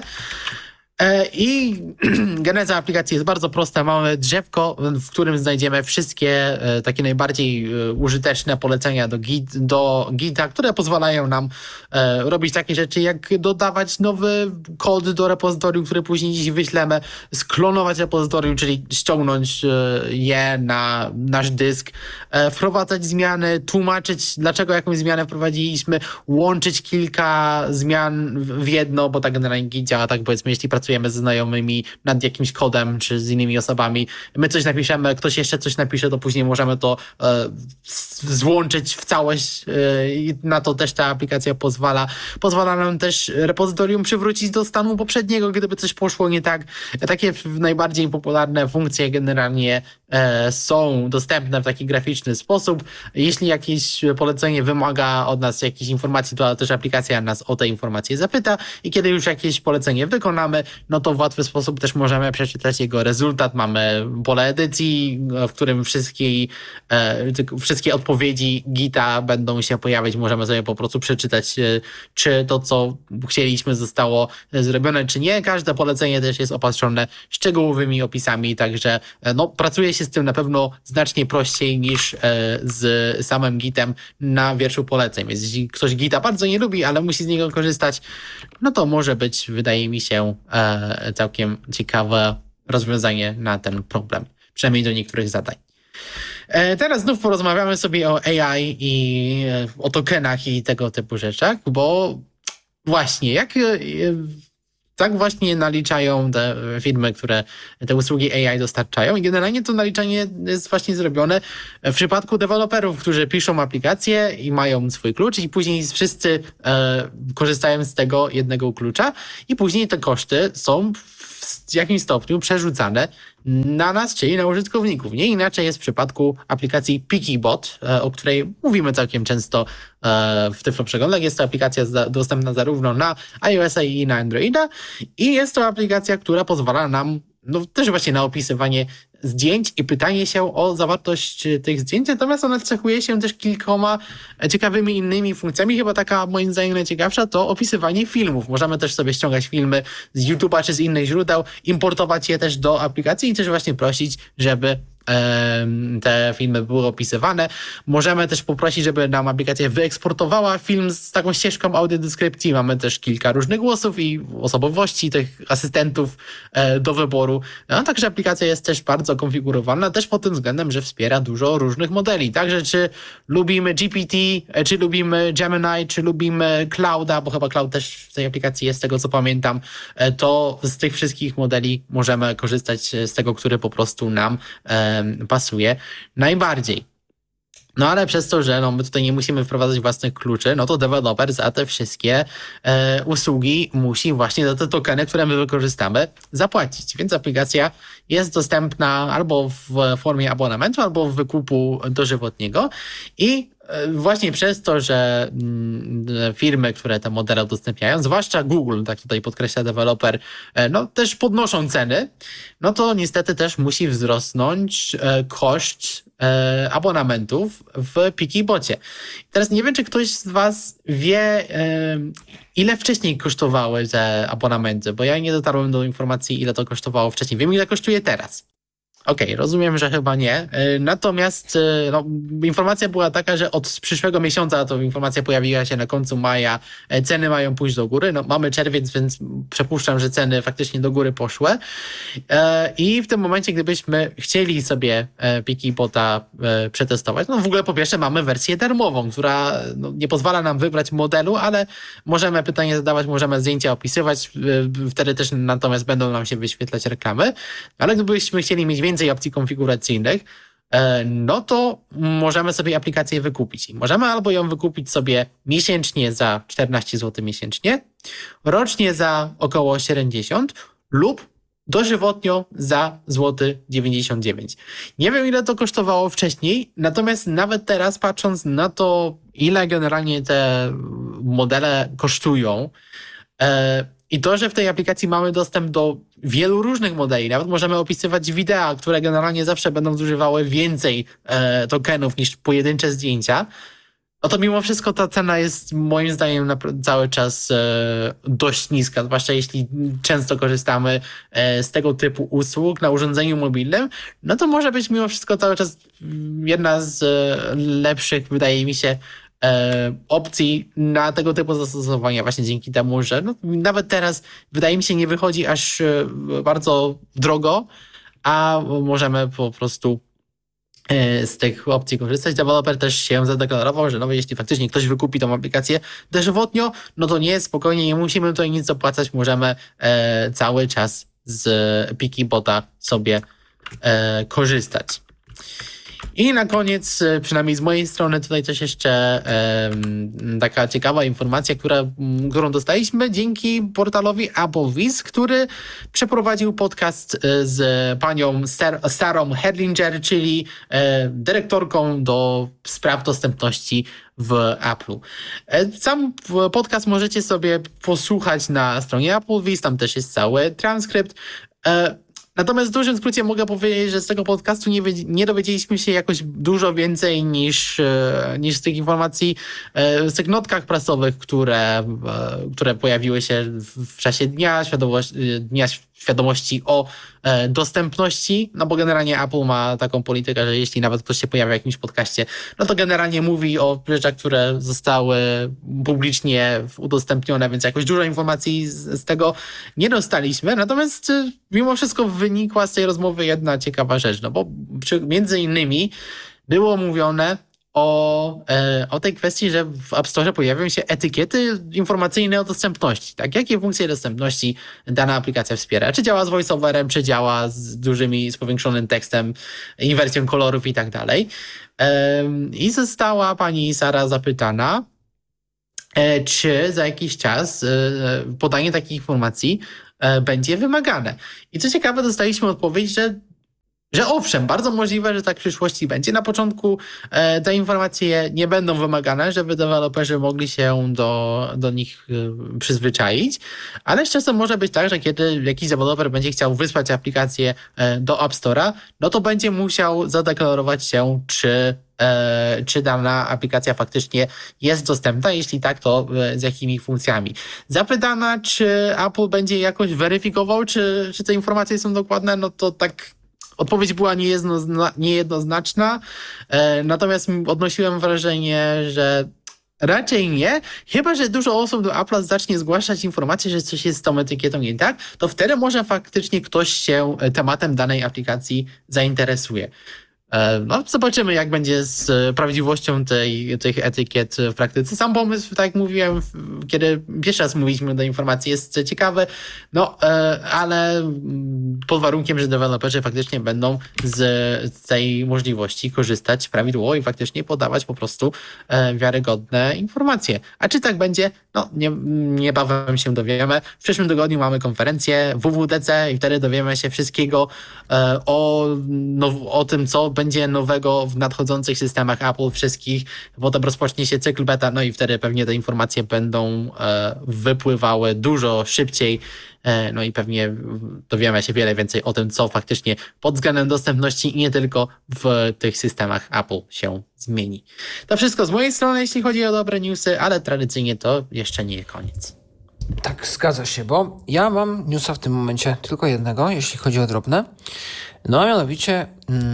I geneza aplikacji jest bardzo prosta. Mamy drzewko, w którym znajdziemy wszystkie takie najbardziej użyteczne polecenia do Gita, które pozwalają nam robić takie rzeczy, jak dodawać nowy kod do repozytorium, który później dziś wyślemy, sklonować repozytorium, czyli ściągnąć je na nasz dysk, wprowadzać zmiany, tłumaczyć, dlaczego jakąś zmianę wprowadziliśmy, łączyć kilka zmian w jedno, bo tak generalnie Git działa, tak powiedzmy, jeśli pracujemy ze znajomymi nad jakimś kodem, czy z innymi osobami. My coś napiszemy, ktoś jeszcze coś napisze, to później możemy to złączyć w całość i na to też ta aplikacja pozwala. Pozwala nam też repozytorium przywrócić do stanu poprzedniego, gdyby coś poszło nie tak. Takie najbardziej popularne funkcje generalnie są dostępne w taki graficzny sposób. Jeśli jakieś polecenie wymaga od nas jakichś informacji, to też aplikacja nas o te informacje zapyta i kiedy już jakieś polecenie wykonamy, no to w łatwy sposób też możemy przeczytać jego rezultat. Mamy pole edycji, w którym wszystkie odpowiedzi Gita będą się pojawiać. Możemy sobie po prostu przeczytać, czy to, co chcieliśmy, zostało zrobione, czy nie. Każde polecenie też jest opatrzone szczegółowymi opisami, także pracuje się z tym na pewno znacznie prościej niż z samym Gitem na wierszu poleceń. Więc jeśli ktoś Gita bardzo nie lubi, ale musi z niego korzystać, no to może być, wydaje mi się, całkiem ciekawe rozwiązanie na ten problem. Przynajmniej do niektórych zadań. Teraz znów porozmawiamy sobie o AI i o tokenach i tego typu rzeczach, bo właśnie tak właśnie naliczają te firmy, które te usługi AI dostarczają i generalnie to naliczanie jest właśnie zrobione w przypadku deweloperów, którzy piszą aplikacje i mają swój klucz i później wszyscy korzystają z tego jednego klucza i później te koszty są w jakimś stopniu przerzucane na nas, czyli na użytkowników. Nie inaczej jest w przypadku aplikacji PikiBot, o której mówimy całkiem często w Tyflo Przeglądach. Jest to aplikacja dostępna zarówno na iOS-a i na Androida i jest to aplikacja, która pozwala nam też właśnie na opisywanie zdjęć i pytanie się o zawartość tych zdjęć, natomiast ona cechuje się też kilkoma ciekawymi innymi funkcjami. Chyba taka moim zdaniem najciekawsza to opisywanie filmów. Możemy też sobie ściągać filmy z YouTube'a czy z innych źródeł, importować je też do aplikacji i też właśnie prosić, żeby te filmy były opisywane. Możemy też poprosić, żeby nam aplikacja wyeksportowała film z taką ścieżką audiodeskrypcji. Mamy też kilka różnych głosów i osobowości tych asystentów do wyboru. Także aplikacja jest też bardzo konfigurowana, też pod tym względem, że wspiera dużo różnych modeli. Także czy lubimy GPT, czy lubimy Gemini, czy lubimy Clouda, bo chyba Cloud też w tej aplikacji jest, z tego co pamiętam, to z tych wszystkich modeli możemy korzystać z tego, który po prostu nam pasuje najbardziej. Ale przez to, że my tutaj nie musimy wprowadzać własnych kluczy, to deweloper za te wszystkie usługi musi właśnie za te tokeny, które my wykorzystamy, zapłacić. Więc aplikacja jest dostępna albo w formie abonamentu, albo w wykupu dożywotniego i właśnie przez to, że firmy, które te modele udostępniają, zwłaszcza Google, tak tutaj podkreśla deweloper, też podnoszą ceny, to niestety też musi wzrosnąć koszt abonamentów w PikiBocie. Teraz nie wiem, czy ktoś z was wie, ile wcześniej kosztowały te abonamenty, bo ja nie dotarłem do informacji, ile to kosztowało wcześniej. Wiem, ile kosztuje teraz. Okej, rozumiem, że chyba nie. Natomiast informacja była taka, że od przyszłego miesiąca, to informacja pojawiła się na końcu maja, ceny mają pójść do góry. Mamy czerwiec, więc przypuszczam, że ceny faktycznie do góry poszły. I w tym momencie, gdybyśmy chcieli sobie PikiBota przetestować, w ogóle po pierwsze mamy wersję darmową, która nie pozwala nam wybrać modelu, ale możemy pytanie zadawać, możemy zdjęcia opisywać, wtedy też natomiast będą nam się wyświetlać reklamy. Ale gdybyśmy chcieli mieć więcej opcji konfiguracyjnych, to możemy sobie aplikację wykupić. I możemy albo ją wykupić sobie miesięcznie za 14 zł miesięcznie, rocznie za około 70 lub dożywotnio za złoty 99. Nie wiem, ile to kosztowało wcześniej, natomiast nawet teraz, patrząc na to, ile generalnie te modele kosztują, i to, że w tej aplikacji mamy dostęp do wielu różnych modeli, nawet możemy opisywać wideo, które generalnie zawsze będą zużywały więcej tokenów niż pojedyncze zdjęcia, to mimo wszystko ta cena jest moim zdaniem cały czas dość niska, zwłaszcza jeśli często korzystamy z tego typu usług na urządzeniu mobilnym, to może być mimo wszystko cały czas jedna z lepszych, wydaje mi się, opcji na tego typu zastosowania, właśnie dzięki temu, że nawet teraz wydaje mi się nie wychodzi aż bardzo drogo, a możemy po prostu z tych opcji korzystać. Deweloper też się zadeklarował, że jeśli faktycznie ktoś wykupi tą aplikację dożywotnio, to nie, spokojnie, nie musimy tutaj nic opłacać, możemy cały czas z PikiBota sobie korzystać. I na koniec, przynajmniej z mojej strony, tutaj też jeszcze taka ciekawa informacja, którą dostaliśmy dzięki portalowi Applevis, który przeprowadził podcast z panią Sarą Herlinger, czyli dyrektorką do spraw dostępności w Apple'u. Sam podcast możecie sobie posłuchać na stronie Applevis, tam też jest cały transkrypt. Natomiast w dużym skrócie mogę powiedzieć, że z tego podcastu nie dowiedzieliśmy się jakoś dużo więcej niż z tych informacji, z tych notkach prasowych, które pojawiły się w czasie Dnia Świadomości o dostępności, no bo generalnie Apple ma taką politykę, że jeśli nawet ktoś się pojawia w jakimś podcaście, no to generalnie mówi o rzeczach, które zostały publicznie udostępnione, więc jakoś dużo informacji z tego nie dostaliśmy. Natomiast mimo wszystko wynikła z tej rozmowy jedna ciekawa rzecz, no bo między innymi było mówione o tej kwestii, że w App Store pojawią się etykiety informacyjne o dostępności. Tak? Jakie funkcje dostępności dana aplikacja wspiera? Czy działa z voiceoverem, czy działa z powiększonym tekstem, inwersją kolorów i tak dalej. I została pani Sara zapytana, czy za jakiś czas podanie takich informacji będzie wymagane. I co ciekawe, dostaliśmy odpowiedź, że owszem, bardzo możliwe, że tak w przyszłości będzie. Na początku te informacje nie będą wymagane, żeby deweloperzy mogli się do nich przyzwyczaić, ale z czasem może być tak, że kiedy jakiś deweloper będzie chciał wysłać aplikację do App Store'a, no to będzie musiał zadeklarować się, czy dana aplikacja faktycznie jest dostępna, jeśli tak, to z jakimi funkcjami. Zapytana, czy Apple będzie jakoś weryfikował, czy te informacje są dokładne, no to tak odpowiedź była niejednoznaczna, natomiast odnosiłem wrażenie, że raczej nie, chyba że dużo osób do Apple'a zacznie zgłaszać informacje, że coś jest z tą etykietą nie tak, to wtedy może faktycznie ktoś się tematem danej aplikacji zainteresuje. No, zobaczymy, jak będzie z prawdziwością tych etykiet w praktyce. Sam pomysł, tak jak mówiłem, kiedy pierwszy raz mówiliśmy o tej informacji, jest ciekawy, no, ale pod warunkiem, że deweloperzy faktycznie będą z tej możliwości korzystać prawidłowo i faktycznie podawać po prostu wiarygodne informacje. A czy tak będzie? No, niebawem się dowiemy. W przyszłym tygodniu mamy konferencję WWDC i wtedy dowiemy się wszystkiego o tym, co będzie nowego w nadchodzących systemach Apple wszystkich. Potem rozpocznie się cykl beta, no i wtedy pewnie te informacje będą wypływały dużo szybciej. No i pewnie dowiemy się wiele więcej o tym, co faktycznie pod względem dostępności i nie tylko w tych systemach Apple się zmieni. To wszystko z mojej strony, jeśli chodzi o dobre newsy, ale tradycyjnie to jeszcze nie koniec. Tak, zgadza się, bo ja mam newsa w tym momencie tylko jednego, jeśli chodzi o drobne. No a mianowicie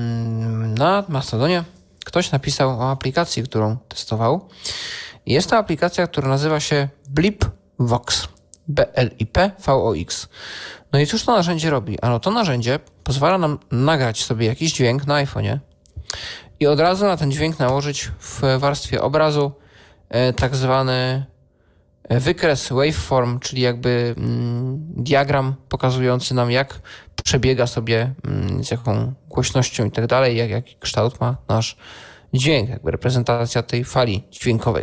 na Mastodonie ktoś napisał o aplikacji, którą testował. Jest to aplikacja, która nazywa się BlipVox. BLIPVOX. No i cóż to narzędzie robi? Ano to narzędzie pozwala nam nagrać sobie jakiś dźwięk na iPhone'ie i od razu na ten dźwięk nałożyć w warstwie obrazu tak zwany wykres waveform, czyli jakby diagram pokazujący nam, jak przebiega sobie, z jaką głośnością i tak dalej, jaki kształt ma nasz dźwięk, jakby reprezentacja tej fali dźwiękowej,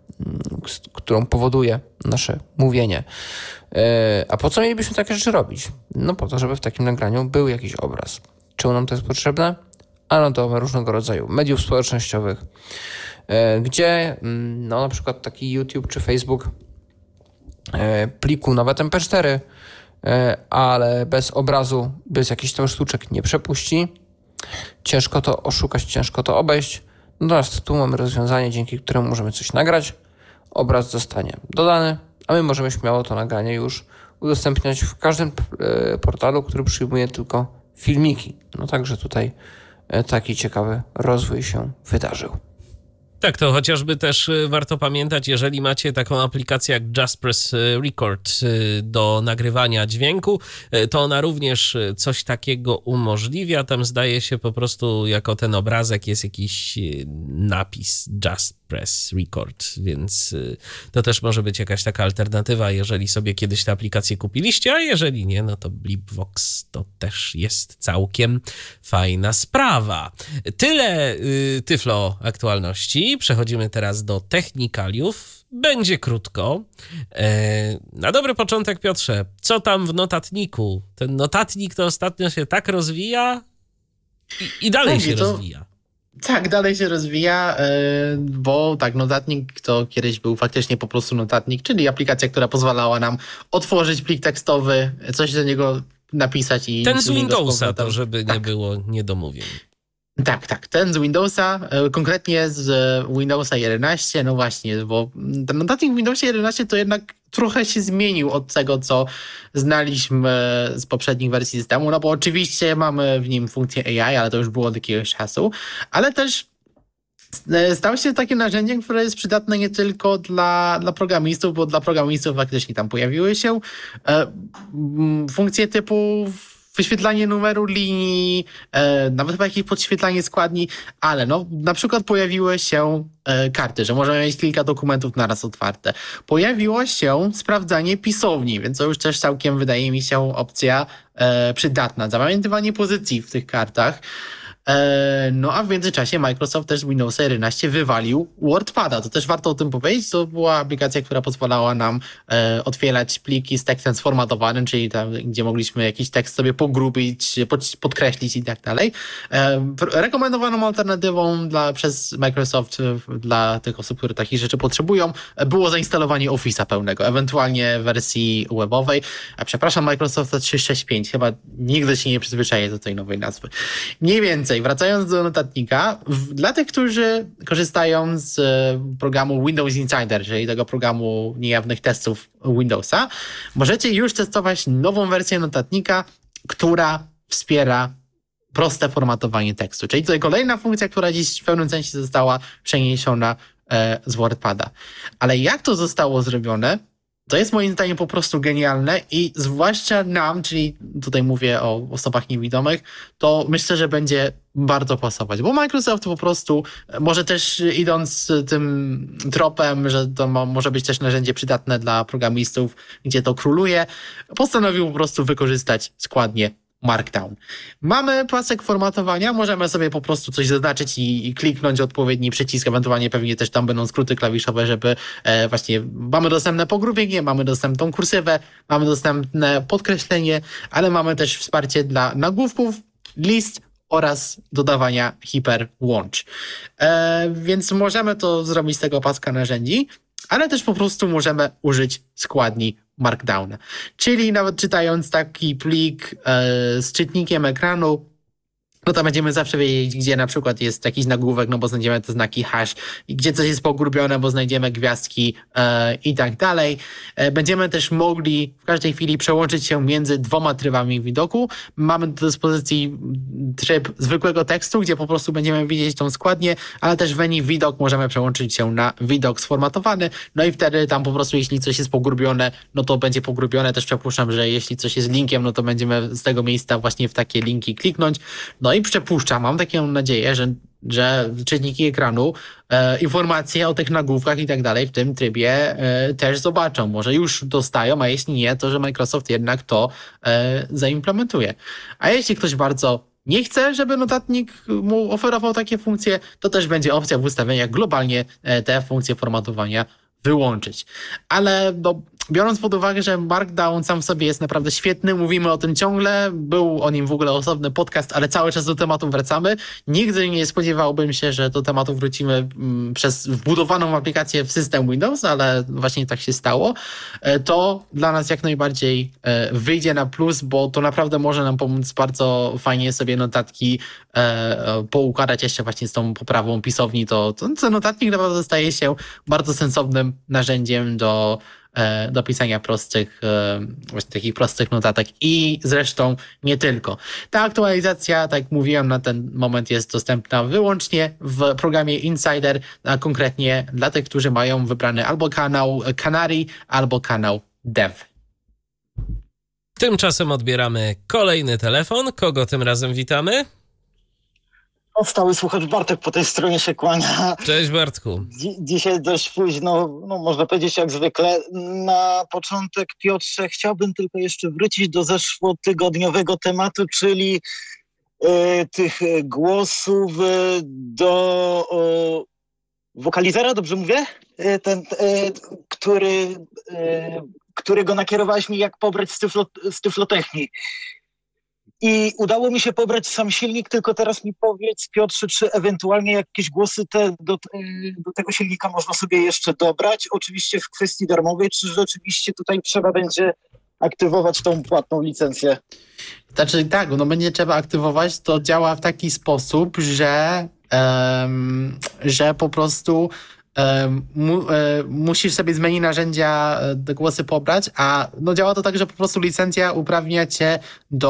którą powoduje nasze mówienie. A po co mielibyśmy takie rzeczy robić? No po to, żeby w takim nagraniu był jakiś obraz. Czemu nam to jest potrzebne? Ano do różnego rodzaju mediów społecznościowych, gdzie no na przykład taki YouTube czy Facebook pliku nawet MP4, ale bez obrazu, bez jakichś tam sztuczek nie przepuści. Ciężko to oszukać, ciężko to obejść. Natomiast tu mamy rozwiązanie, dzięki któremu możemy coś nagrać, obraz zostanie dodany, a my możemy śmiało to nagranie już udostępniać w każdym portalu, który przyjmuje tylko filmiki. No także tutaj taki ciekawy rozwój się wydarzył. Tak, to chociażby też warto pamiętać, jeżeli macie taką aplikację jak Just Press Record do nagrywania dźwięku, to ona również coś takiego umożliwia. Tam zdaje się po prostu jako ten obrazek jest jakiś napis Just Press Record, więc to też może być jakaś taka alternatywa, jeżeli sobie kiedyś tę aplikację kupiliście, a jeżeli nie, no to Blipvox to też jest całkiem fajna sprawa. Tyle Tyflo aktualności. Przechodzimy teraz do technikaliów. Będzie krótko. Na dobry początek, Piotrze, co tam w notatniku? Ten notatnik to ostatnio się tak rozwija i dalej się rozwija. Tak, dalej się rozwija, bo tak, notatnik to kiedyś był faktycznie po prostu notatnik, czyli aplikacja, która pozwalała nam otworzyć plik tekstowy, coś do niego napisać i... Ten z Windowsa to, żeby nie było niedomówień. Tak, ten z Windowsa, konkretnie z Windowsa 11, no właśnie, bo ten notatnik w Windowsie 11 to jednak trochę się zmienił od tego, co znaliśmy z poprzednich wersji systemu, no bo oczywiście mamy w nim funkcję AI, ale to już było od jakiegoś czasu, ale też stał się takim narzędziem, które jest przydatne nie tylko dla programistów, bo dla programistów faktycznie tam pojawiły się funkcje typu wyświetlanie numeru linii, nawet chyba jakieś podświetlanie składni, ale no na przykład pojawiły się karty, że możemy mieć kilka dokumentów naraz otwarte. Pojawiło się sprawdzanie pisowni, więc to już też całkiem wydaje mi się opcja przydatna. Zapamiętywanie pozycji w tych kartach. No a w międzyczasie Microsoft też z Windowsa 11 wywalił WordPada. To też warto o tym powiedzieć. To była aplikacja, która pozwalała nam otwierać pliki z tekstem sformatowanym, czyli tam, gdzie mogliśmy jakiś tekst sobie pogrubić, podkreślić i tak dalej. Rekomendowaną alternatywą przez Microsoft dla tych osób, które takich rzeczy potrzebują, było zainstalowanie Office'a pełnego, ewentualnie wersji webowej. A przepraszam, Microsoft 365. Chyba nigdy się nie przyzwyczaję do tej nowej nazwy. Mniej więcej, wracając do notatnika, dla tych, którzy korzystają z programu Windows Insider, czyli tego programu niejawnych testów Windowsa, możecie już testować nową wersję notatnika, która wspiera proste formatowanie tekstu. Czyli tutaj kolejna funkcja, która dziś w pewnym sensie została przeniesiona z WordPada. Ale jak to zostało zrobione, to jest moim zdaniem po prostu genialne i zwłaszcza nam, czyli tutaj mówię o osobach niewidomych, to myślę, że będzie bardzo pasować, bo Microsoft po prostu, może też idąc tym tropem, że to może być też narzędzie przydatne dla programistów, gdzie to króluje, postanowił po prostu wykorzystać składnię Markdown. Mamy pasek formatowania, możemy sobie po prostu coś zaznaczyć i kliknąć odpowiedni przycisk, ewentualnie pewnie też tam będą skróty klawiszowe, żeby właśnie mamy dostępne pogrubienie, mamy dostępną kursywę, mamy dostępne podkreślenie, ale mamy też wsparcie dla nagłówków, list oraz dodawania hiperłącz. Więc możemy to zrobić z tego paska narzędzi, ale też po prostu możemy użyć składni Markdowna. Czyli nawet czytając taki plik z czytnikiem ekranu, no to będziemy zawsze wiedzieć, gdzie na przykład jest jakiś nagłówek, no bo znajdziemy te znaki hash, i gdzie coś jest pogrubione, bo znajdziemy gwiazdki i tak dalej. Będziemy też mogli w każdej chwili przełączyć się między dwoma trybami widoku. Mamy do dyspozycji tryb zwykłego tekstu, gdzie po prostu będziemy widzieć tą składnię, ale też w menu widok możemy przełączyć się na widok sformatowany, no i wtedy tam po prostu jeśli coś jest pogrubione, no to będzie pogrubione. Też przypuszczam, że jeśli coś jest linkiem, no to będziemy z tego miejsca właśnie w takie linki kliknąć. No i przypuszczam, mam taką nadzieję, że czytniki ekranu informacje o tych nagłówkach i tak dalej w tym trybie też zobaczą. Może już dostają, a jeśli nie, to że Microsoft jednak to zaimplementuje. A jeśli ktoś bardzo nie chce, żeby notatnik mu oferował takie funkcje, to też będzie opcja w ustawieniach globalnie te funkcje formatowania wyłączyć. Ale biorąc pod uwagę, że Markdown sam w sobie jest naprawdę świetny, mówimy o tym ciągle, był o nim w ogóle osobny podcast, ale cały czas do tematu wracamy. Nigdy nie spodziewałbym się, że do tematu wrócimy przez wbudowaną aplikację w system Windows, ale właśnie tak się stało. To dla nas jak najbardziej wyjdzie na plus, bo to naprawdę może nam pomóc bardzo fajnie sobie notatki poukładać jeszcze właśnie z tą poprawą pisowni. To notatnik naprawdę staje się bardzo sensownym narzędziem do pisania prostych, właśnie takich prostych notatek i zresztą nie tylko. Ta aktualizacja, tak jak mówiłem, na ten moment jest dostępna wyłącznie w programie Insider, a konkretnie dla tych, którzy mają wybrany albo kanał Canary, albo kanał Dev. Tymczasem odbieramy kolejny telefon. Kogo tym razem witamy? Stały słuchacz Bartek po tej stronie się kłania. Cześć Bartku. Dzisiaj dość późno, no można powiedzieć jak zwykle. Na początek, Piotrze, chciałbym tylko jeszcze wrócić do zeszłotygodniowego tematu, czyli tych głosów do wokalizera, dobrze mówię? Którego nakierowałeś mi, jak pobrać z Tyflotechnii. I udało mi się pobrać sam silnik, tylko teraz mi powiedz, Piotrze, czy ewentualnie jakieś głosy do tego silnika można sobie jeszcze dobrać? Oczywiście w kwestii darmowej, czy rzeczywiście tutaj trzeba będzie aktywować tą płatną licencję? Znaczy tak, no będzie trzeba aktywować, to działa w taki sposób, że po prostu musisz sobie zmienić narzędzia, te głosy pobrać, a no działa to tak, że po prostu licencja uprawnia cię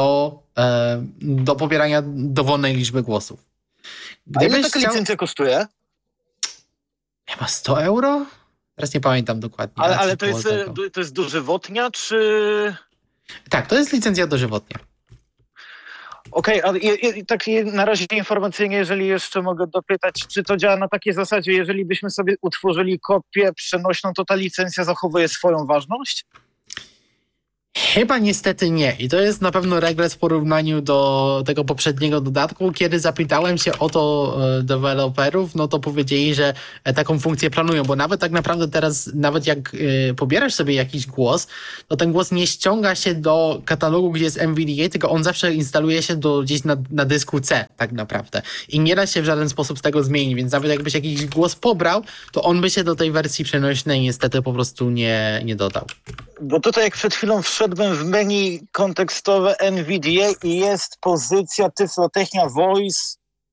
do pobierania dowolnej liczby głosów. A ile taka licencja kosztuje? Chyba 100 euro? Teraz nie pamiętam dokładnie. Ale to jest dożywotnia, czy... Tak, to jest licencja dożywotnia. Okej, a tak na razie informacyjnie, jeżeli jeszcze mogę dopytać, czy to działa na takiej zasadzie, jeżeli byśmy sobie utworzyli kopię przenośną, to ta licencja zachowuje swoją ważność? Chyba niestety nie. I to jest na pewno regres w porównaniu do tego poprzedniego dodatku. Kiedy zapytałem się o to deweloperów, no to powiedzieli, że taką funkcję planują, bo nawet tak naprawdę teraz, nawet jak pobierasz sobie jakiś głos, to ten głos nie ściąga się do katalogu, gdzie jest NVDA, tylko on zawsze instaluje się gdzieś na dysku C tak naprawdę. I nie da się w żaden sposób z tego zmienić, więc nawet jakbyś jakiś głos pobrał, to on by się do tej wersji przenośnej niestety po prostu nie dodał. Bo tutaj jak przed chwilą wszedłem w menu kontekstowe NVDA i jest pozycja Tyflotechnia Voice.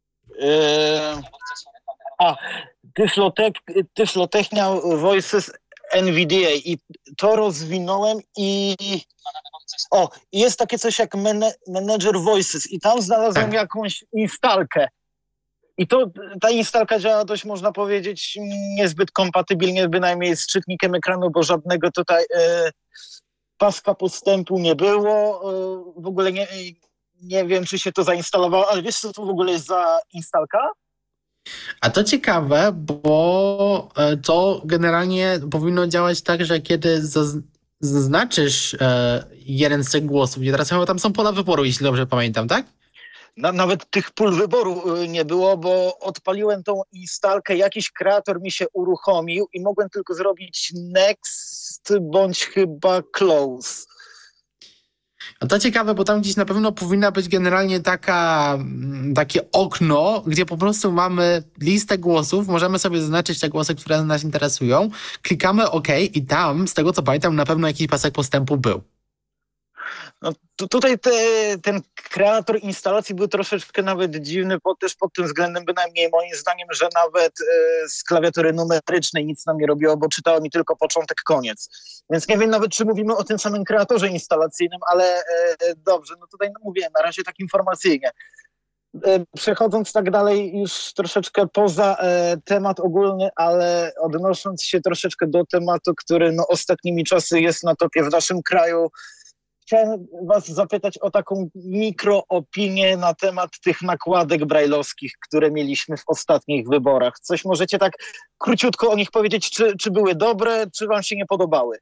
Tyflotechnia Voices NVDA i to rozwinąłem i jest takie coś jak Manager Voices i tam znalazłem jakąś instalkę. I ta instalka działa dość, można powiedzieć, niezbyt kompatybilnie, bynajmniej z czytnikiem ekranu, bo żadnego tutaj paska postępu nie było. W ogóle nie wiem, czy się to zainstalowało, ale wiesz, co to w ogóle jest za instalka? A to ciekawe, bo to generalnie powinno działać tak, że kiedy zaznaczysz jeden z tych głosów, i teraz chyba tam są pola wyboru, jeśli dobrze pamiętam, tak? Nawet tych pól wyboru nie było, bo odpaliłem tą instalkę, jakiś kreator mi się uruchomił i mogłem tylko zrobić next bądź chyba close. No to ciekawe, bo tam gdzieś na pewno powinna być generalnie takie okno, gdzie po prostu mamy listę głosów, możemy sobie zaznaczyć te głosy, które nas interesują, klikamy OK i tam, z tego co pamiętam, na pewno jakiś pasek postępu był. No, tutaj ten kreator instalacji był troszeczkę nawet dziwny, też pod tym względem bynajmniej moim zdaniem, że nawet z klawiatury numerycznej nic nam nie robiło, bo czytało mi tylko początek, koniec. Więc nie wiem nawet, czy mówimy o tym samym kreatorze instalacyjnym, ale dobrze, no tutaj mówię, na razie tak informacyjnie. Przechodząc tak dalej już troszeczkę poza temat ogólny, ale odnosząc się troszeczkę do tematu, który no ostatnimi czasy jest na topie w naszym kraju, chciałem was zapytać o taką mikroopinię na temat tych nakładek brajlowskich, które mieliśmy w ostatnich wyborach. Coś możecie tak króciutko o nich powiedzieć, czy były dobre, czy wam się nie podobały?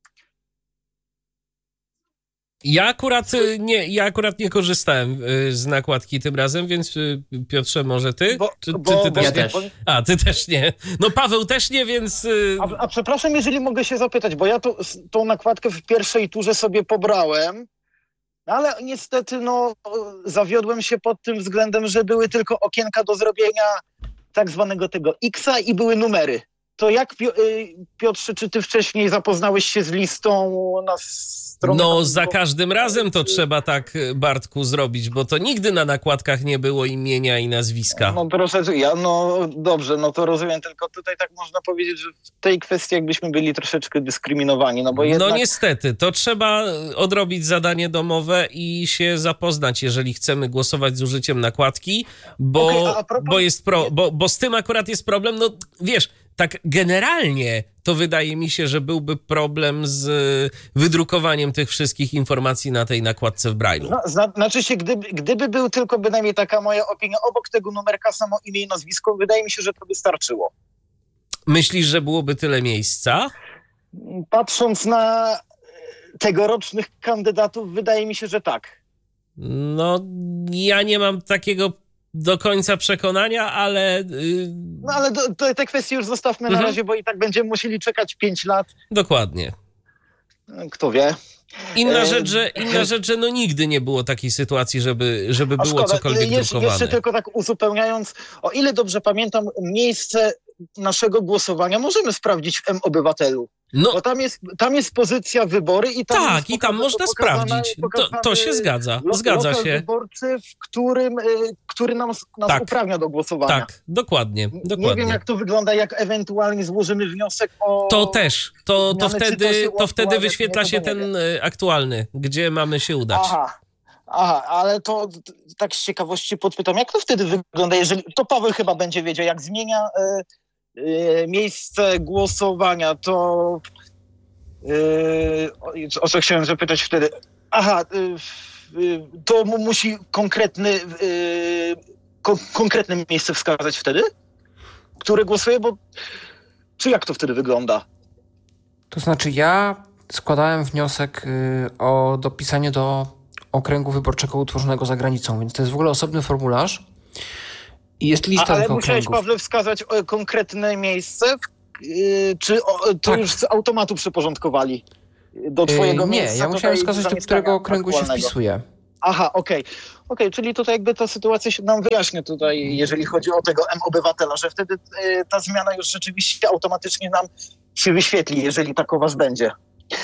Ja akurat nie korzystałem z nakładki tym razem, więc Piotrze, może ty? Czy ty też nie? A, ty też nie. No Paweł też nie, więc... A przepraszam, jeżeli mogę się zapytać, bo ja tą nakładkę w pierwszej turze sobie pobrałem, ale niestety zawiodłem się pod tym względem, że były tylko okienka do zrobienia tak zwanego tego X-a i były numery. To jak, Piotrze, czy ty wcześniej zapoznałeś się z listą na stronie? No, za każdym razem to trzeba tak, Bartku, zrobić, bo to nigdy na nakładkach nie było imienia i nazwiska. No proszę, dobrze, no to rozumiem, tylko tutaj tak można powiedzieć, że w tej kwestii jakbyśmy byli troszeczkę dyskryminowani, no bo jednak... No niestety, to trzeba odrobić zadanie domowe i się zapoznać, jeżeli chcemy głosować z użyciem nakładki, bo z tym akurat jest problem, no wiesz, tak generalnie to wydaje mi się, że byłby problem z wydrukowaniem tych wszystkich informacji na tej nakładce w Braille'u. Znaczy się, gdyby był tylko bynajmniej taka moja opinia, obok tego numerka samo imię i nazwisko, wydaje mi się, że to by starczyło. Myślisz, że byłoby tyle miejsca? Patrząc na tegorocznych kandydatów, wydaje mi się, że tak. No, ja nie mam takiego do końca przekonania, ale... No ale te kwestie już zostawmy na razie, bo i tak będziemy musieli czekać 5 lat. Dokładnie. Kto wie. Inna rzecz, że no nigdy nie było takiej sytuacji, żeby było szkoda, cokolwiek drukowane. Jeszcze tylko tak uzupełniając, o ile dobrze pamiętam, miejsce naszego głosowania możemy sprawdzić w M-Obywatelu. No, bo tam jest pozycja wybory i tam tak, i tam można sprawdzić. To się zgadza. Zgadza się. Wyborczy, który nas tak, uprawnia do głosowania. Tak, dokładnie. Nie wiem, jak to wygląda, jak ewentualnie złożymy wniosek o... To też. To wtedy wyświetla się ten wiem. aktualny, gdzie mamy się udać. Aha, ale to tak z ciekawości podpytam, jak to wtedy wygląda, jeżeli... To Paweł chyba będzie wiedział, jak zmienia miejsce głosowania, to... o co chciałem zapytać wtedy? To musi konkretne miejsce wskazać wtedy, które głosuje, bo... Czy jak to wtedy wygląda? To znaczy ja składałem wniosek o dopisanie do okręgu wyborczego utworzonego za granicą, więc to jest w ogóle osobny formularz i jest lista tych ale okręgów. musiałeś, Pawle, wskazać konkretne miejsce, czy to już z automatu przyporządkowali do twojego miejsca? Nie, ja musiałem wskazać, do którego okręgu się wpisuje. Okej, czyli tutaj jakby ta sytuacja się nam wyjaśnia tutaj, jeżeli chodzi o tego M-Obywatela, że wtedy ta zmiana już rzeczywiście automatycznie nam się wyświetli, jeżeli takoważ będzie.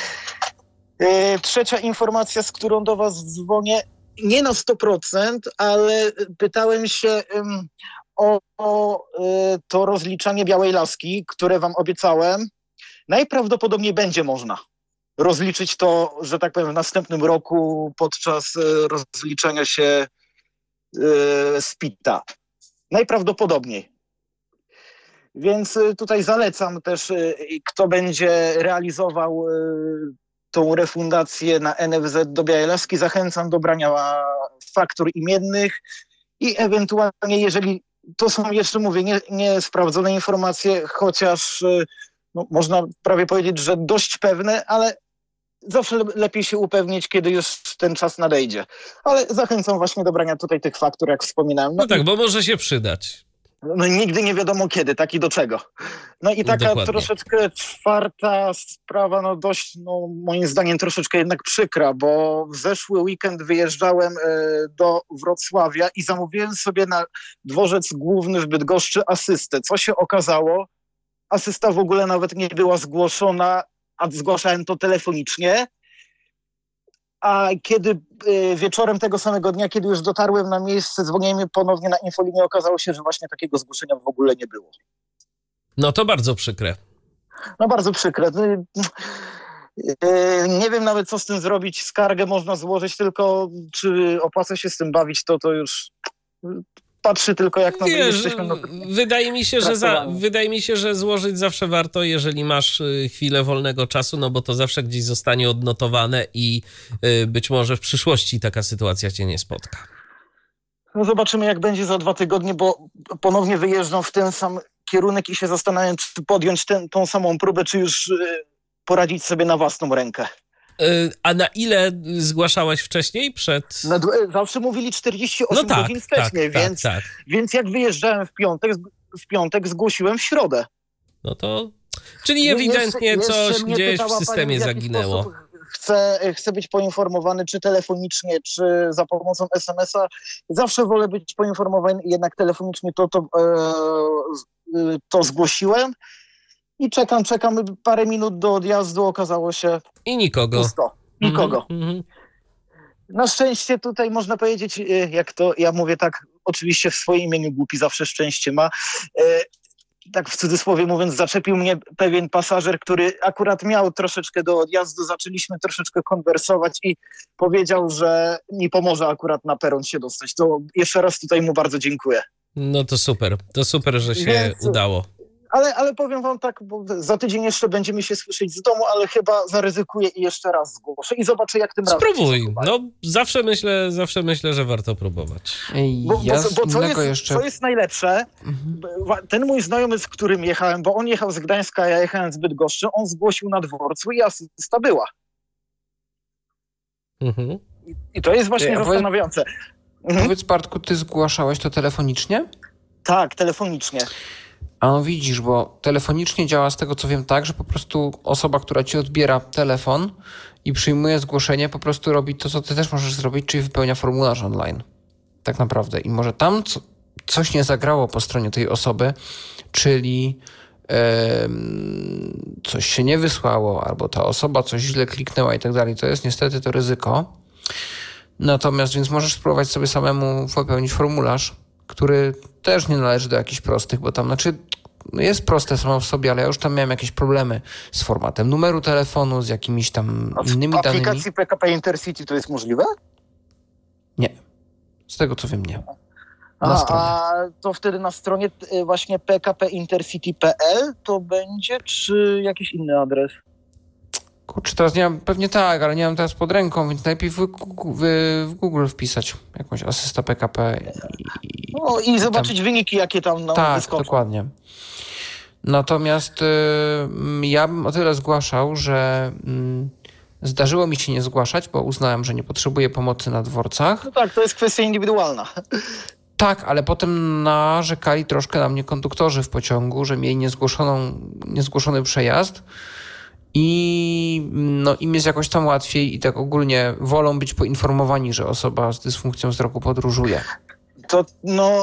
Trzecia informacja, z którą do was dzwonię, nie na 100%, ale pytałem się o to rozliczanie Białej Laski, które wam obiecałem. Najprawdopodobniej będzie można rozliczyć to, że tak powiem, w następnym roku podczas rozliczenia się z PIT-a. Najprawdopodobniej. Więc tutaj zalecam też, kto będzie realizował tą refundację na NFZ do Białej Laski, zachęcam do brania faktur imiennych i ewentualnie, jeżeli to są jeszcze, mówię, niesprawdzone informacje, chociaż można prawie powiedzieć, że dość pewne, ale zawsze lepiej się upewnić, kiedy już ten czas nadejdzie. Ale zachęcam właśnie do brania tutaj tych faktur, jak wspominałem. No tak, bo może się przydać. No nigdy nie wiadomo kiedy, tak i do czego. No i taka Dokładnie. troszeczkę czwarta sprawa, dość, moim zdaniem troszeczkę jednak przykra, bo w zeszły weekend wyjeżdżałem do Wrocławia i zamówiłem sobie na dworzec główny w Bydgoszczy asystę. Co się okazało? Asysta w ogóle nawet nie była zgłoszona, a zgłaszałem to telefonicznie. A kiedy wieczorem tego samego dnia, kiedy już dotarłem na miejsce, dzwoniłem ponownie na infolinię, okazało się, że właśnie takiego zgłoszenia w ogóle nie było. No to bardzo przykre. No bardzo przykre. Nie wiem nawet, co z tym zrobić. Skargę można złożyć, tylko czy opłaca się z tym bawić, to już patrzy tylko, jak na jesteśmy. Wydaje mi się, że złożyć zawsze warto, jeżeli masz chwilę wolnego czasu, no bo to zawsze gdzieś zostanie odnotowane i być może w przyszłości taka sytuacja cię nie spotka. No zobaczymy, jak będzie za 2 tygodnie, bo ponownie wyjeżdżam w ten sam kierunek i się zastanawiam, czy podjąć tą samą próbę, czy już poradzić sobie na własną rękę. A na ile zgłaszałeś wcześniej przed... Zawsze mówili 48 godzin wcześniej, więc jak wyjeżdżałem w piątek zgłosiłem w środę. No to... Czyli ewidentnie coś gdzieś w systemie zaginęło. Chcę być poinformowany, czy telefonicznie, czy za pomocą SMS-a. Zawsze wolę być poinformowany, jednak telefonicznie to zgłosiłem. I czekam parę minut do odjazdu, okazało się i nikogo. Pusto. Nikogo. Na szczęście tutaj można powiedzieć, jak to ja mówię tak, oczywiście w swoim imieniu głupi zawsze szczęście ma. Tak w cudzysłowie mówiąc, zaczepił mnie pewien pasażer, który akurat miał troszeczkę do odjazdu. Zaczęliśmy troszeczkę konwersować i powiedział, że mi pomoże akurat na peron się dostać. To jeszcze raz tutaj mu bardzo dziękuję. No to super, że się udało. Ale powiem wam tak, bo za tydzień jeszcze będziemy się słyszeć z domu, ale chyba zaryzykuję i jeszcze raz zgłoszę i zobaczę, jak tym razem się Spróbuj. zachowają. No, zawsze myślę, że warto próbować. Co jest najlepsze, ten mój znajomy, z którym jechałem, bo on jechał z Gdańska, a ja jechałem z Bydgoszczy, on zgłosił na dworcu i asysta była. Mhm. I to jest właśnie zastanawiające. Powiedz, Bartku, ty zgłaszałeś to telefonicznie? Tak, telefonicznie. A no widzisz, bo telefonicznie działa z tego, co wiem, tak, że po prostu osoba, która ci odbiera telefon i przyjmuje zgłoszenie, po prostu robi to, co ty też możesz zrobić, czyli wypełnia formularz online. Tak naprawdę. I może tam coś nie zagrało po stronie tej osoby, czyli coś się nie wysłało, albo ta osoba coś źle kliknęła i tak dalej. To jest niestety to ryzyko. Natomiast więc możesz spróbować sobie samemu wypełnić formularz, który też nie należy do jakichś prostych, bo tam jest proste samo w sobie, ale ja już tam miałem jakieś problemy z formatem numeru telefonu, z jakimiś tam innymi danymi. W danymi. aplikacji PKP Intercity to jest możliwe? Nie. Z tego co wiem, nie. A to wtedy na stronie właśnie pkpintercity.pl to będzie, czy jakiś inny adres? Kurczę, teraz nie mam, pewnie tak, ale nie mam teraz pod ręką, więc najlepiej w Google wpisać jakąś asysta PKP. I zobaczyć wyniki, jakie tam nam wyskoczą. Tak, dokładnie. Natomiast ja bym o tyle zgłaszał, że zdarzyło mi się nie zgłaszać, bo uznałem, że nie potrzebuję pomocy na dworcach. No tak, to jest kwestia indywidualna. Tak, ale potem narzekali troszkę na mnie konduktorzy w pociągu, że mieli niezgłoszony przejazd i im jest jakoś tam łatwiej i tak ogólnie wolą być poinformowani, że osoba z dysfunkcją wzroku podróżuje. To